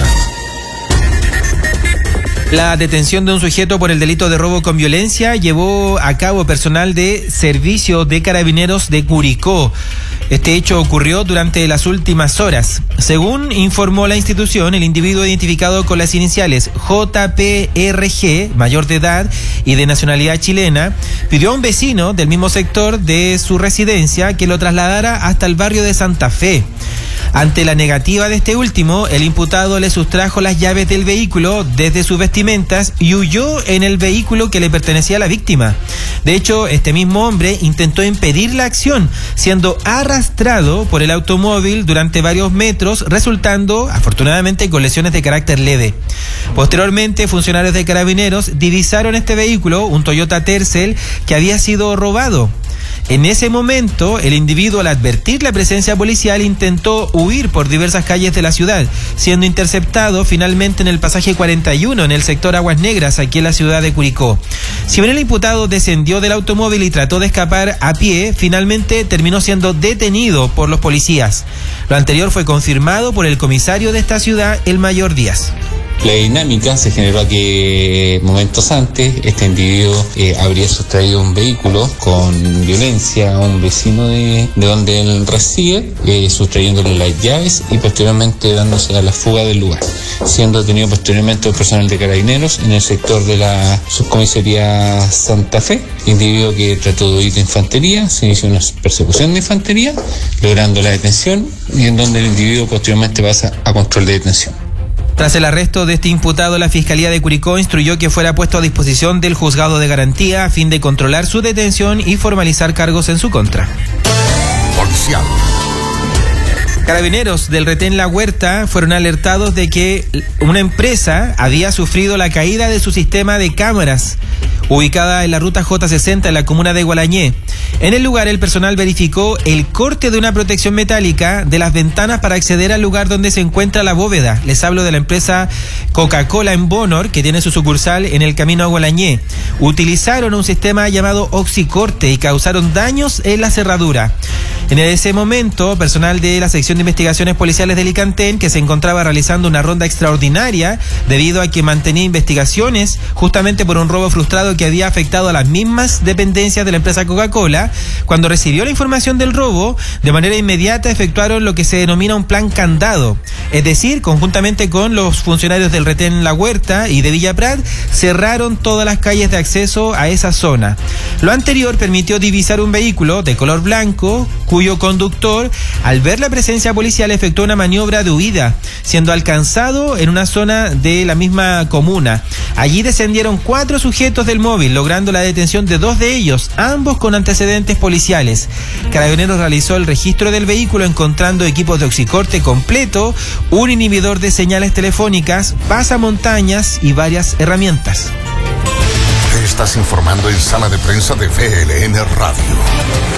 La detención de un sujeto por el delito de robo con violencia llevó a cabo personal de servicio de Carabineros de Curicó. Este hecho ocurrió durante las últimas horas. Según informó la institución, el individuo identificado con las iniciales J P R G, mayor de edad y de nacionalidad chilena, pidió a un vecino del mismo sector de su residencia que lo trasladara hasta el barrio de Santa Fe. Ante la negativa de este último, el imputado le sustrajo las llaves del vehículo desde sus vestimentas y huyó en el vehículo que le pertenecía a la víctima. De hecho, este mismo hombre intentó impedir la acción, siendo arrastrado por el automóvil durante varios metros, resultando, afortunadamente, con lesiones de carácter leve. Posteriormente, funcionarios de Carabineros divisaron este vehículo, un Toyota Tercel, que había sido robado. En ese momento, el individuo, al advertir la presencia policial, intentó huir por diversas calles de la ciudad, siendo interceptado finalmente en el pasaje cuarenta y uno, en el sector Aguas Negras, aquí en la ciudad de Curicó. Si bien el imputado descendió del automóvil y trató de escapar a pie, finalmente terminó siendo detenido por los policías. Lo anterior fue confirmado por el comisario de esta ciudad, el mayor Díaz. La dinámica se generó que momentos antes este individuo eh, habría sustraído un vehículo con violencia a un vecino de, de donde él reside, eh, sustrayéndole las llaves y posteriormente dándose a la fuga del lugar, siendo detenido posteriormente el personal de Carabineros en el sector de la subcomisaría Santa Fe, individuo que trató de huir de infantería. Se inició una persecución de infantería, logrando la detención, y en donde el individuo posteriormente pasa a control de detención. Tras el arresto de este imputado, la Fiscalía de Curicó instruyó que fuera puesto a disposición del juzgado de garantía a fin de controlar su detención y formalizar cargos en su contra. Policial. Carabineros del Retén La Huerta fueron alertados de que una empresa había sufrido la caída de su sistema de cámaras, ubicada en la ruta J sesenta en la comuna de Gualañé. En el lugar, el personal verificó el corte de una protección metálica de las ventanas para acceder al lugar donde se encuentra la bóveda. Les hablo de la empresa Coca-Cola en Bonor, que tiene su sucursal en el camino a Gualañé. Utilizaron un sistema llamado oxicorte y causaron daños en la cerradura. En ese momento, personal de la sección de investigaciones policiales de Licantén, que se encontraba realizando una ronda extraordinaria debido a que mantenía investigaciones justamente por un robo frustrado que había afectado a las mismas dependencias de la empresa Coca-Cola, cuando recibió la información del robo, de manera inmediata efectuaron lo que se denomina un plan candado. Es decir, conjuntamente con los funcionarios del Retén La Huerta y de Villa Prat, cerraron todas las calles de acceso a esa zona. Lo anterior permitió divisar un vehículo de color blanco, cuyo conductor, al ver la presencia policial, efectuó una maniobra de huida, siendo alcanzado en una zona de la misma comuna. Allí descendieron cuatro sujetos del móvil, logrando la detención de dos de ellos, ambos con antecedentes policiales. Carabineros realizó el registro del vehículo, encontrando equipos de oxicorte completo, un inhibidor de señales telefónicas, pasamontañas y varias herramientas. Te estás informando en Sala de Prensa de V L N Radio.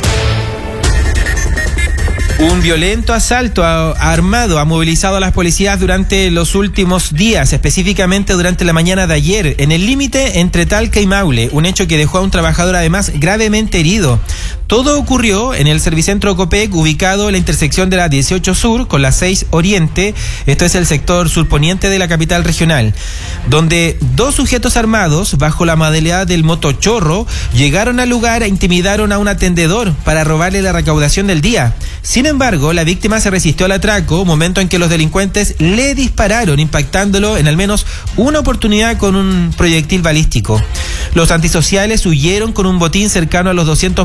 Un violento asalto armado ha movilizado a las policías durante los últimos días, específicamente durante la mañana de ayer, en el límite entre Talca y Maule, un hecho que dejó a un trabajador además gravemente herido. Todo ocurrió en el Servicentro Copec, ubicado en la intersección de la dieciocho Sur con la seis Oriente, esto es el sector surponiente de la capital regional, donde dos sujetos armados, bajo la modalidad del motochorro, llegaron al lugar e intimidaron a un atendedor para robarle la recaudación del día. Sin embargo, la víctima se resistió al atraco, momento en que los delincuentes le dispararon, impactándolo en al menos una oportunidad con un proyectil balístico. Los antisociales huyeron con un botín cercano a los doscientos mil pesos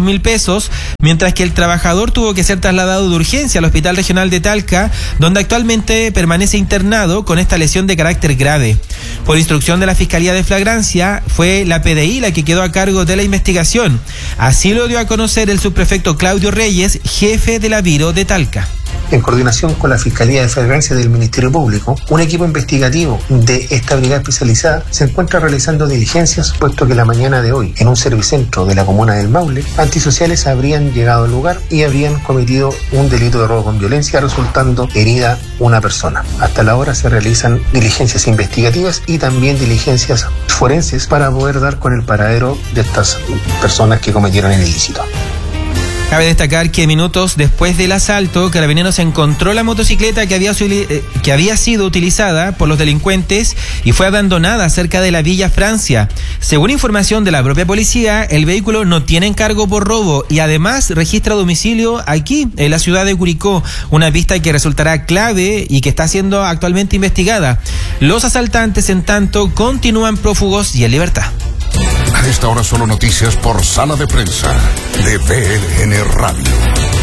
pesos, mientras que el trabajador tuvo que ser trasladado de urgencia al Hospital Regional de Talca, donde actualmente permanece internado con esta lesión de carácter grave. Por instrucción de la Fiscalía de Flagrancia, fue la P D I la que quedó a cargo de la investigación. Así lo dio a conocer el subprefecto Claudio Reyes, jefe de la Viro de Talca. En coordinación con la Fiscalía de Flagrancia del Ministerio Público, un equipo investigativo de esta brigada especializada se encuentra realizando diligencias, puesto que la mañana de hoy, en un servicentro de la comuna del Maule, antisociales habrían llegado al lugar y habrían cometido un delito de robo con violencia, resultando herida una persona. Hasta la hora se realizan diligencias investigativas y también diligencias forenses para poder dar con el paradero de estas personas que cometieron el ilícito. Cabe destacar que minutos después del asalto, Carabineros encontró la motocicleta que había, que había sido utilizada por los delincuentes y fue abandonada cerca de la Villa Francia. Según información de la propia policía, el vehículo no tiene encargo por robo y además registra domicilio aquí, en la ciudad de Curicó, una pista que resultará clave y que está siendo actualmente investigada. Los asaltantes, en tanto, continúan prófugos y en libertad. A esta hora solo noticias por Sala de Prensa de V L N Radio.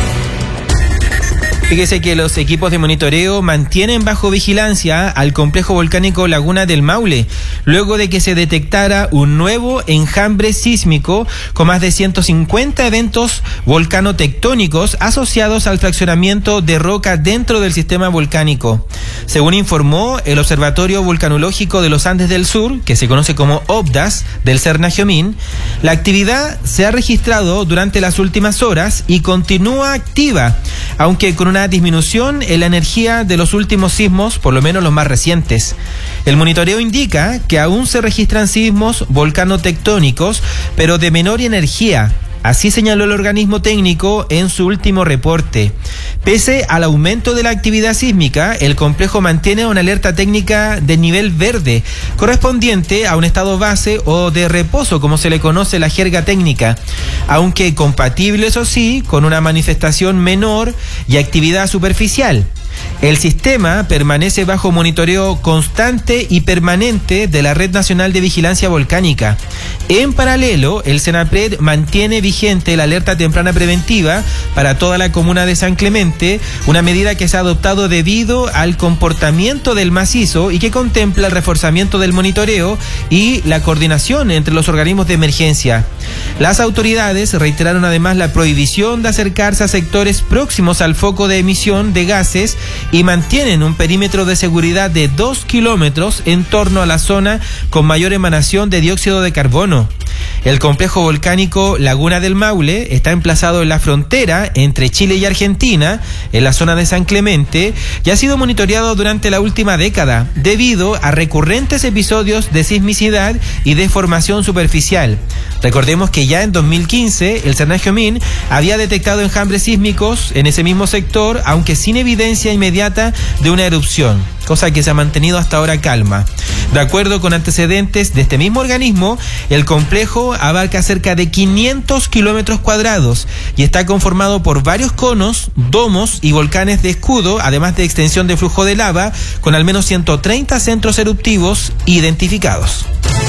Fíjese que los equipos de monitoreo mantienen bajo vigilancia al complejo volcánico Laguna del Maule, luego de que se detectara un nuevo enjambre sísmico con más de ciento cincuenta eventos volcanotectónicos asociados al fraccionamiento de roca dentro del sistema volcánico. Según informó el Observatorio Volcanológico de los Andes del Sur, que se conoce como OVDAS, del Cernagiomín, la actividad se ha registrado durante las últimas horas y continúa activa, aunque con una disminución en la energía de los últimos sismos, por lo menos los más recientes. El monitoreo indica que aún se registran sismos volcanotectónicos, pero de menor energía. Así señaló el organismo técnico en su último reporte. Pese al aumento de la actividad sísmica, el complejo mantiene una alerta técnica de nivel verde, correspondiente a un estado base o de reposo, como se le conoce la jerga técnica, aunque compatible, eso sí, con una manifestación menor y actividad superficial. El sistema permanece bajo monitoreo constante y permanente de la Red Nacional de Vigilancia Volcánica. En paralelo, el SENAPRED mantiene vigente la alerta temprana preventiva para toda la comuna de San Clemente, una medida que se ha adoptado debido al comportamiento del macizo y que contempla el reforzamiento del monitoreo y la coordinación entre los organismos de emergencia. Las autoridades reiteraron además la prohibición de acercarse a sectores próximos al foco de emisión de gases y mantienen un perímetro de seguridad de dos kilómetros en torno a la zona con mayor emanación de dióxido de carbono. El complejo volcánico Laguna del Maule está emplazado en la frontera entre Chile y Argentina, en la zona de San Clemente, y ha sido monitoreado durante la última década, debido a recurrentes episodios de sismicidad y deformación superficial. Recordemos que ya en dos mil quince el Cernagiomín había detectado enjambres sísmicos en ese mismo sector, aunque sin evidencia inmediata de una erupción, cosa que se ha mantenido hasta ahora calma. De acuerdo con antecedentes de este mismo organismo, el complejo abarca cerca de quinientos kilómetros cuadrados y está conformado por varios conos, domos y volcanes de escudo, además de extensión de flujo de lava, con al menos ciento treinta centros eruptivos identificados.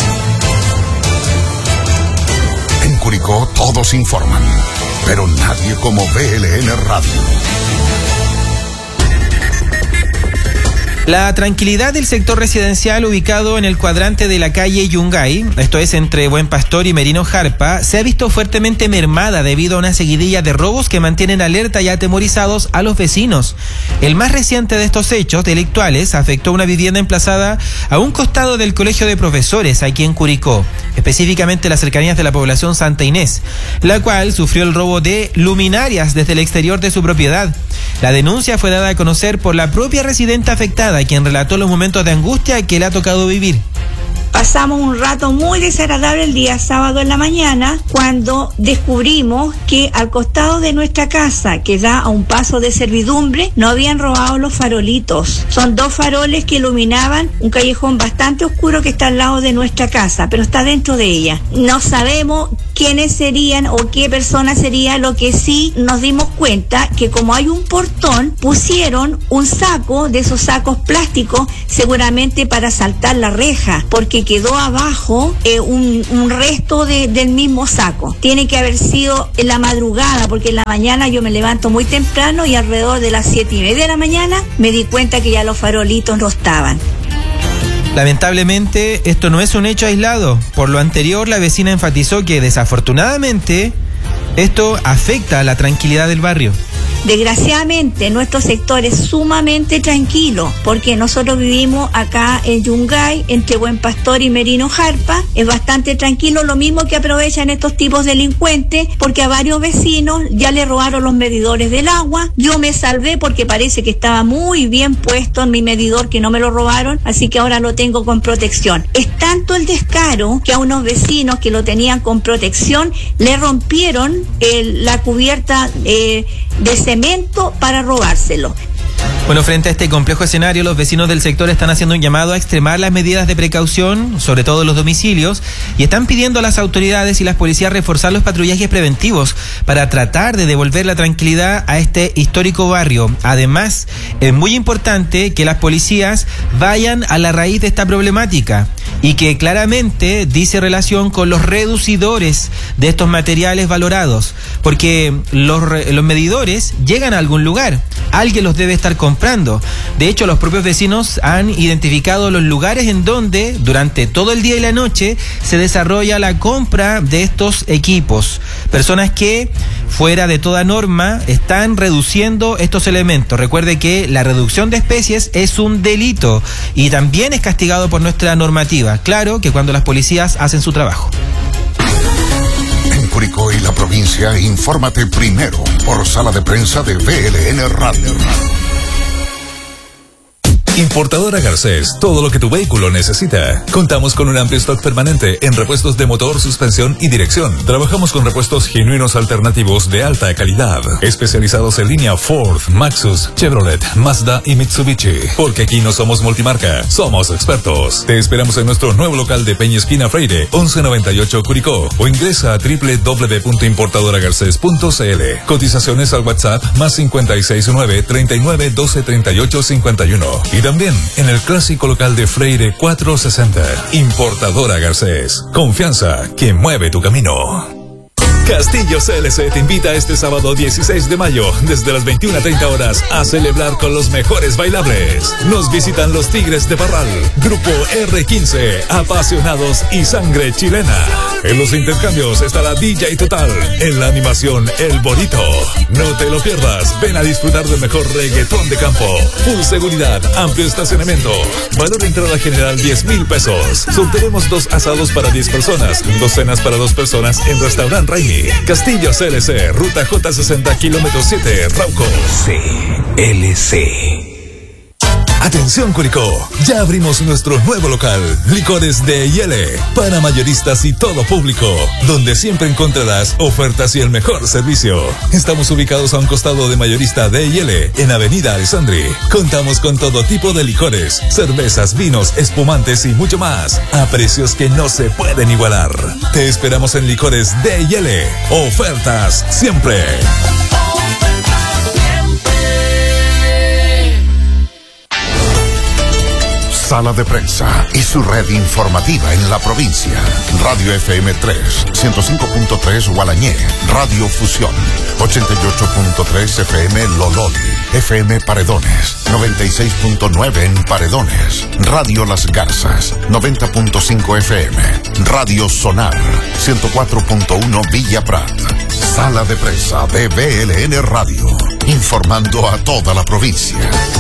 En Curicó todos informan, pero nadie como V L N Radio. La tranquilidad del sector residencial ubicado en el cuadrante de la calle Yungay, esto es entre Buen Pastor y Merino Jarpa, se ha visto fuertemente mermada debido a una seguidilla de robos que mantienen alerta y atemorizados a los vecinos. El más reciente de estos hechos delictuales afectó una vivienda emplazada a un costado del Colegio de Profesores aquí en Curicó, específicamente las cercanías de la población Santa Inés, la cual sufrió el robo de luminarias desde el exterior de su propiedad. La denuncia fue dada a conocer por la propia residente afectada, quien relató los momentos de angustia que le ha tocado vivir. Pasamos un rato muy desagradable el día sábado en la mañana cuando descubrimos que al costado de nuestra casa, que da a un paso de servidumbre, no habían robado los farolitos. Son dos faroles que iluminaban un callejón bastante oscuro que está al lado de nuestra casa, pero está dentro de ella. No sabemos quiénes serían o qué persona sería. Lo que sí nos dimos cuenta que como hay un portón, pusieron un saco de esos sacos plásticos seguramente para saltar la reja, porque quedó abajo eh, un, un resto de, del mismo saco. Tiene que haber sido en la madrugada, porque en la mañana yo me levanto muy temprano y alrededor de las siete y media de la mañana me di cuenta que ya los farolitos no estaban. Lamentablemente, esto no es un hecho aislado. Por lo anterior, la vecina enfatizó que desafortunadamente esto afecta a la tranquilidad del barrio. Desgraciadamente, nuestro sector es sumamente tranquilo, porque nosotros vivimos acá en Yungay, entre Buen Pastor y Merino Jarpa. Es bastante tranquilo, lo mismo que aprovechan estos tipos delincuentes, porque a varios vecinos ya le robaron los medidores del agua. Yo me salvé porque parece que estaba muy bien puesto en mi medidor, que no me lo robaron, así que ahora lo tengo con protección. Es tanto el descaro que a unos vecinos que lo tenían con protección le rompieron el, la cubierta eh, de cemento para robárselo. Bueno, frente a este complejo escenario, los vecinos del sector están haciendo un llamado a extremar las medidas de precaución, sobre todo en los domicilios, y están pidiendo a las autoridades y las policías reforzar los patrullajes preventivos para tratar de devolver la tranquilidad a este histórico barrio. Además, es muy importante que las policías vayan a la raíz de esta problemática y que claramente dice relación con los reducidores de estos materiales valorados, porque los, los medidores llegan a algún lugar, alguien los debe estar comprando. De hecho, los propios vecinos han identificado los lugares en donde durante todo el día y la noche se desarrolla la compra de estos equipos. Personas que, fuera de toda norma, están reduciendo estos elementos. Recuerde que la reducción de especies es un delito y también es castigado por nuestra normativa. Claro que cuando las policías hacen su trabajo. En Curicó y la provincia, infórmate primero por Sala de Prensa de V L N Radio. Importadora Garcés, todo lo que tu vehículo necesita. Contamos con un amplio stock permanente en repuestos de motor, suspensión y dirección. Trabajamos con repuestos genuinos alternativos de alta calidad, especializados en línea Ford, Maxus, Chevrolet, Mazda y Mitsubishi. Porque aquí no somos multimarca, somos expertos. Te esperamos en nuestro nuevo local de Peña Esquina Freire, once noventa y ocho Curicó, o ingresa a doble u doble u doble u punto importadora garcés punto c l. Cotizaciones al WhatsApp más cincuenta y seis nueve, treinta y nueve, doce, treinta y ocho, cincuenta y uno. Y también en el clásico local de Freire cuatrocientos sesenta. Importadora Garcés. Confianza que mueve tu camino. Castillo C L C te invita este sábado dieciséis de mayo, desde las veintiuna treinta horas, a celebrar con los mejores bailables. Nos visitan los Tigres de Parral, Grupo R quince, Apasionados y Sangre Chilena. En los intercambios estará D J Total, en la animación El Bonito. No te lo pierdas, ven a disfrutar del mejor reggaetón de campo. Full seguridad, amplio estacionamiento. Valor de entrada general diez mil pesos. Sortearemos dos asados para diez personas, dos cenas para dos personas en Restaurant Raimi. Castillo C L C, ruta J sesenta, kilómetro siete, Rauco. C L C. Atención Curicó, ya abrimos nuestro nuevo local, Licores de Yele, para mayoristas y todo público, donde siempre encontrarás ofertas y el mejor servicio. Estamos ubicados a un costado de Mayorista de Yele, en Avenida Alessandri. Contamos con todo tipo de licores, cervezas, vinos, espumantes y mucho más, a precios que no se pueden igualar. Te esperamos en Licores de Yele. Ofertas siempre. Sala de Prensa y su red informativa en la provincia. Radio F M tres, ciento cinco punto tres Gualañé. Radio Fusión, ochenta y ocho punto tres F M Lolol. F M Paredones, noventa y seis punto nueve en Paredones. Radio Las Garzas, noventa punto cinco F M. Radio Sonar, ciento cuatro punto uno Villa Prat. Sala de Prensa de V L N Radio, informando a toda la provincia.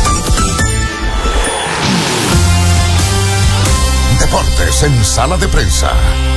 Deportes en Sala de Prensa.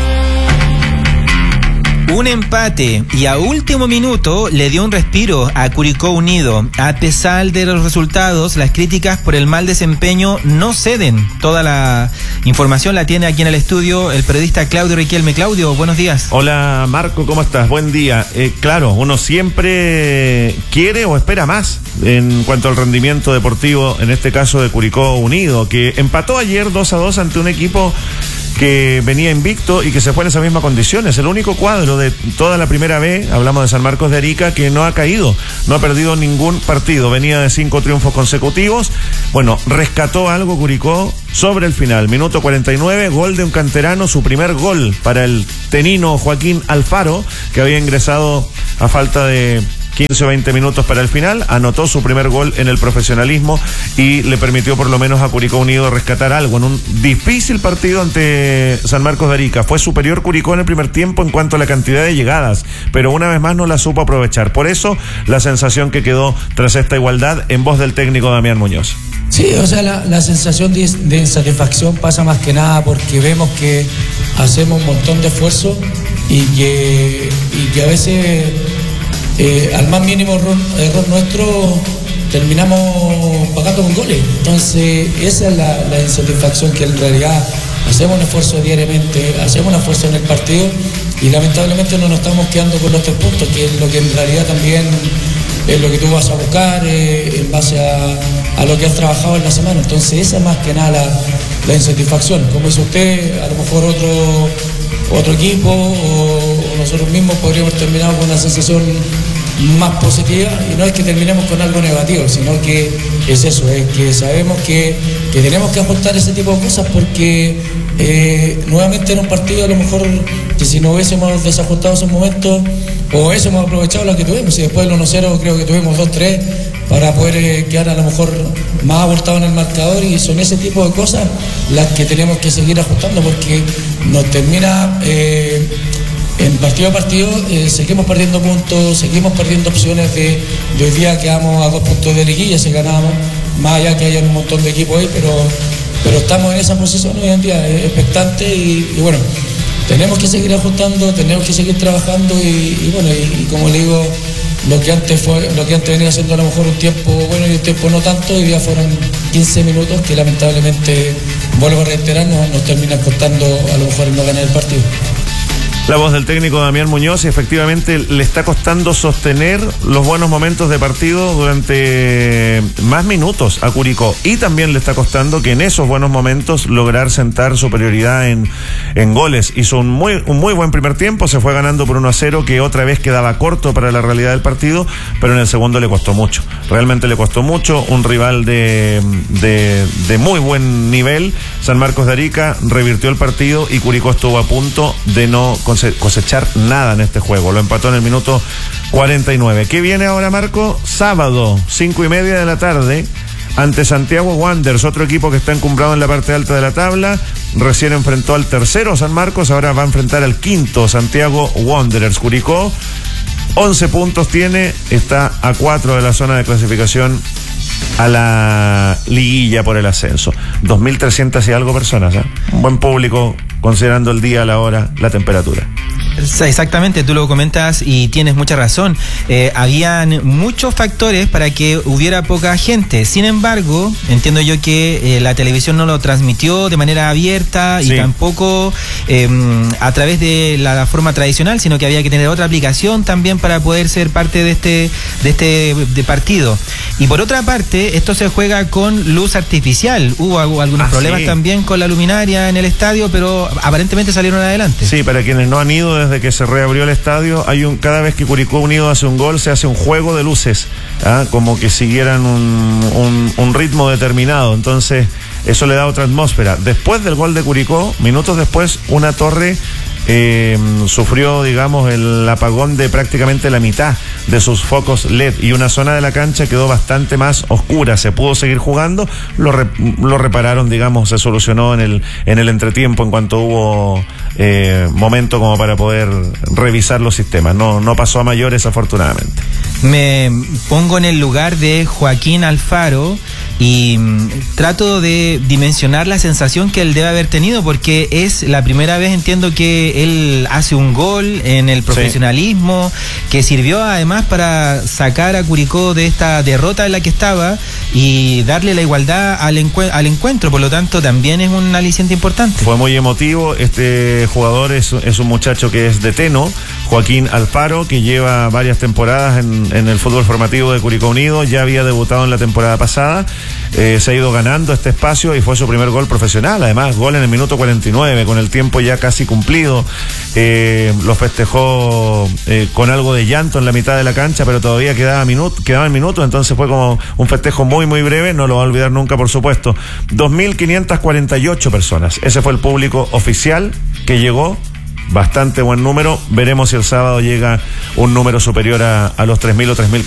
Un empate y a último minuto le dio un respiro a Curicó Unido. A pesar de los resultados, las críticas por el mal desempeño no ceden. Toda la información la tiene aquí en el estudio el periodista Claudio Riquelme. Claudio, buenos días. Hola Marco, ¿cómo estás? Buen día. Eh, claro, uno siempre quiere o espera más en cuanto al rendimiento deportivo, en este caso de Curicó Unido, que empató ayer dos a dos ante un equipo que venía invicto y que se fue en esas mismas condiciones. El único cuadro de toda la primera B, hablamos de San Marcos de Arica, que no ha caído, no ha perdido ningún partido, venía de cinco triunfos consecutivos. Bueno, rescató algo Curicó sobre el final, minuto cuarenta y nueve, gol de un canterano, su primer gol para el tenino Joaquín Alfaro, que había ingresado a falta de quince o veinte minutos para el final, anotó su primer gol en el profesionalismo y le permitió por lo menos a Curicó Unido rescatar algo en un difícil partido ante San Marcos de Arica. Fue superior Curicó en el primer tiempo en cuanto a la cantidad de llegadas, pero una vez más no la supo aprovechar. Por eso la sensación que quedó tras esta igualdad en voz del técnico Damián Muñoz. Sí, o sea, la, la sensación de, de insatisfacción pasa más que nada porque vemos que hacemos un montón de esfuerzo y que, y que a veces eh, al más mínimo error, error nuestro terminamos pagando con goles. Entonces esa es la, la insatisfacción, que en realidad hacemos un esfuerzo diariamente, hacemos un esfuerzo en el partido y lamentablemente no nos estamos quedando con los tres puntos, que es lo que en realidad también es lo que tú vas a buscar eh, en base a, a lo que has trabajado en la semana. Entonces esa es más que nada la, la insatisfacción. Como dice usted, a lo mejor otro, otro equipo o, o nosotros mismos podríamos terminar con una sensación más positiva, y no es que terminemos con algo negativo, sino que es eso, es que sabemos que, que tenemos que ajustar ese tipo de cosas porque eh, nuevamente en un partido a lo mejor que si no hubiésemos desajustado esos momentos o hubiésemos aprovechado lo que tuvimos, y después del uno cero creo que tuvimos dos tres para poder eh, quedar a lo mejor más abortados en el marcador, y son ese tipo de cosas las que tenemos que seguir ajustando porque nos termina eh, en partido a partido, eh, seguimos perdiendo puntos, seguimos perdiendo opciones de, de hoy día quedamos a dos puntos de liguilla si ganamos, más allá que haya un montón de equipos ahí, pero, pero estamos en esa posición hoy en día, eh, expectante y, y bueno, tenemos que seguir ajustando, tenemos que seguir trabajando y, y bueno, y, y como le digo, lo que antes fue, lo que antes venía siendo a lo mejor un tiempo bueno y un tiempo no tanto, hoy día fueron quince minutos que lamentablemente, vuelvo a reiterar, nos, nos termina costando a lo mejor no ganar el partido. La voz del técnico Damián Muñoz, y efectivamente le está costando sostener los buenos momentos de partido durante más minutos a Curicó, y también le está costando que en esos buenos momentos lograr sentar superioridad en, en goles. Hizo un muy, un muy buen primer tiempo, se fue ganando por uno a cero, que otra vez quedaba corto para la realidad del partido, pero en el segundo le costó mucho, realmente le costó mucho. Un rival de, de, de muy buen nivel, San Marcos de Arica, revirtió el partido y Curicó estuvo a punto de no cosechar nada en este juego. Lo empató en el minuto cuarenta y nueve. ¿Qué viene ahora, Marco? Sábado, cinco y media de la tarde, ante Santiago Wanderers, otro equipo que está encumbrado en la parte alta de la tabla. Recién enfrentó al tercero San Marcos, ahora va a enfrentar al quinto Santiago Wanderers. Curicó once puntos tiene, está a cuatro de la zona de clasificación a la liguilla por el ascenso. dos mil trescientas y algo personas, ¿eh? Un buen público considerando el día, la hora, la temperatura. Exactamente, tú lo comentas y tienes mucha razón. Eh, habían muchos factores para que hubiera poca gente. Sin embargo, entiendo yo que eh, la televisión no lo transmitió de manera abierta y sí. tampoco eh, a través de la forma tradicional, sino que había que tener otra aplicación también para poder ser parte de este, de este de partido. Y por otra parte, esto se juega con luz artificial. Hubo algunos ah, problemas sí. también con la luminaria en el estadio, pero aparentemente salieron adelante. Sí, para quienes no han ido desde que se reabrió el estadio, hay un cada vez que Curicó Unido hace un gol, se hace un juego de luces, ¿ah? Como que siguieran un, un, un ritmo determinado. Entonces, eso le da otra atmósfera. Después del gol de Curicó, minutos después, una torre Eh, sufrió, digamos, el apagón de prácticamente la mitad de sus focos L E D y una zona de la cancha quedó bastante más oscura. Se pudo seguir jugando, lo, re, lo repararon, digamos, se solucionó en el en el entretiempo en cuanto hubo eh, momento como para poder revisar los sistemas. No, no pasó a mayores, afortunadamente. Me pongo en el lugar de Joaquín Alfaro y mm, trato de dimensionar la sensación que él debe haber tenido, porque es la primera vez, entiendo, que él hace un gol en el profesionalismo, sí. que sirvió además para sacar a Curicó de esta derrota en la que estaba y darle la igualdad al, encue- al encuentro. Por lo tanto, también es un aliciente importante. Fue muy emotivo. Este jugador es, es un muchacho que es de Teno, Joaquín Alfaro, que lleva varias temporadas en en el fútbol formativo de Curicó Unido, ya había debutado en la temporada pasada, eh, se ha ido ganando este espacio y fue su primer gol profesional, además gol en el minuto cuarenta y nueve, con el tiempo ya casi cumplido, eh, lo festejó eh, con algo de llanto en la mitad de la cancha, pero todavía quedaba minuto, quedaban minutos, entonces fue como un festejo muy muy breve, no lo va a olvidar nunca, por supuesto. dos mil quinientas cuarenta y ocho personas, ese fue el público oficial que llegó. Bastante buen número. Veremos si el sábado llega un número superior a, a los tres mil o tres mil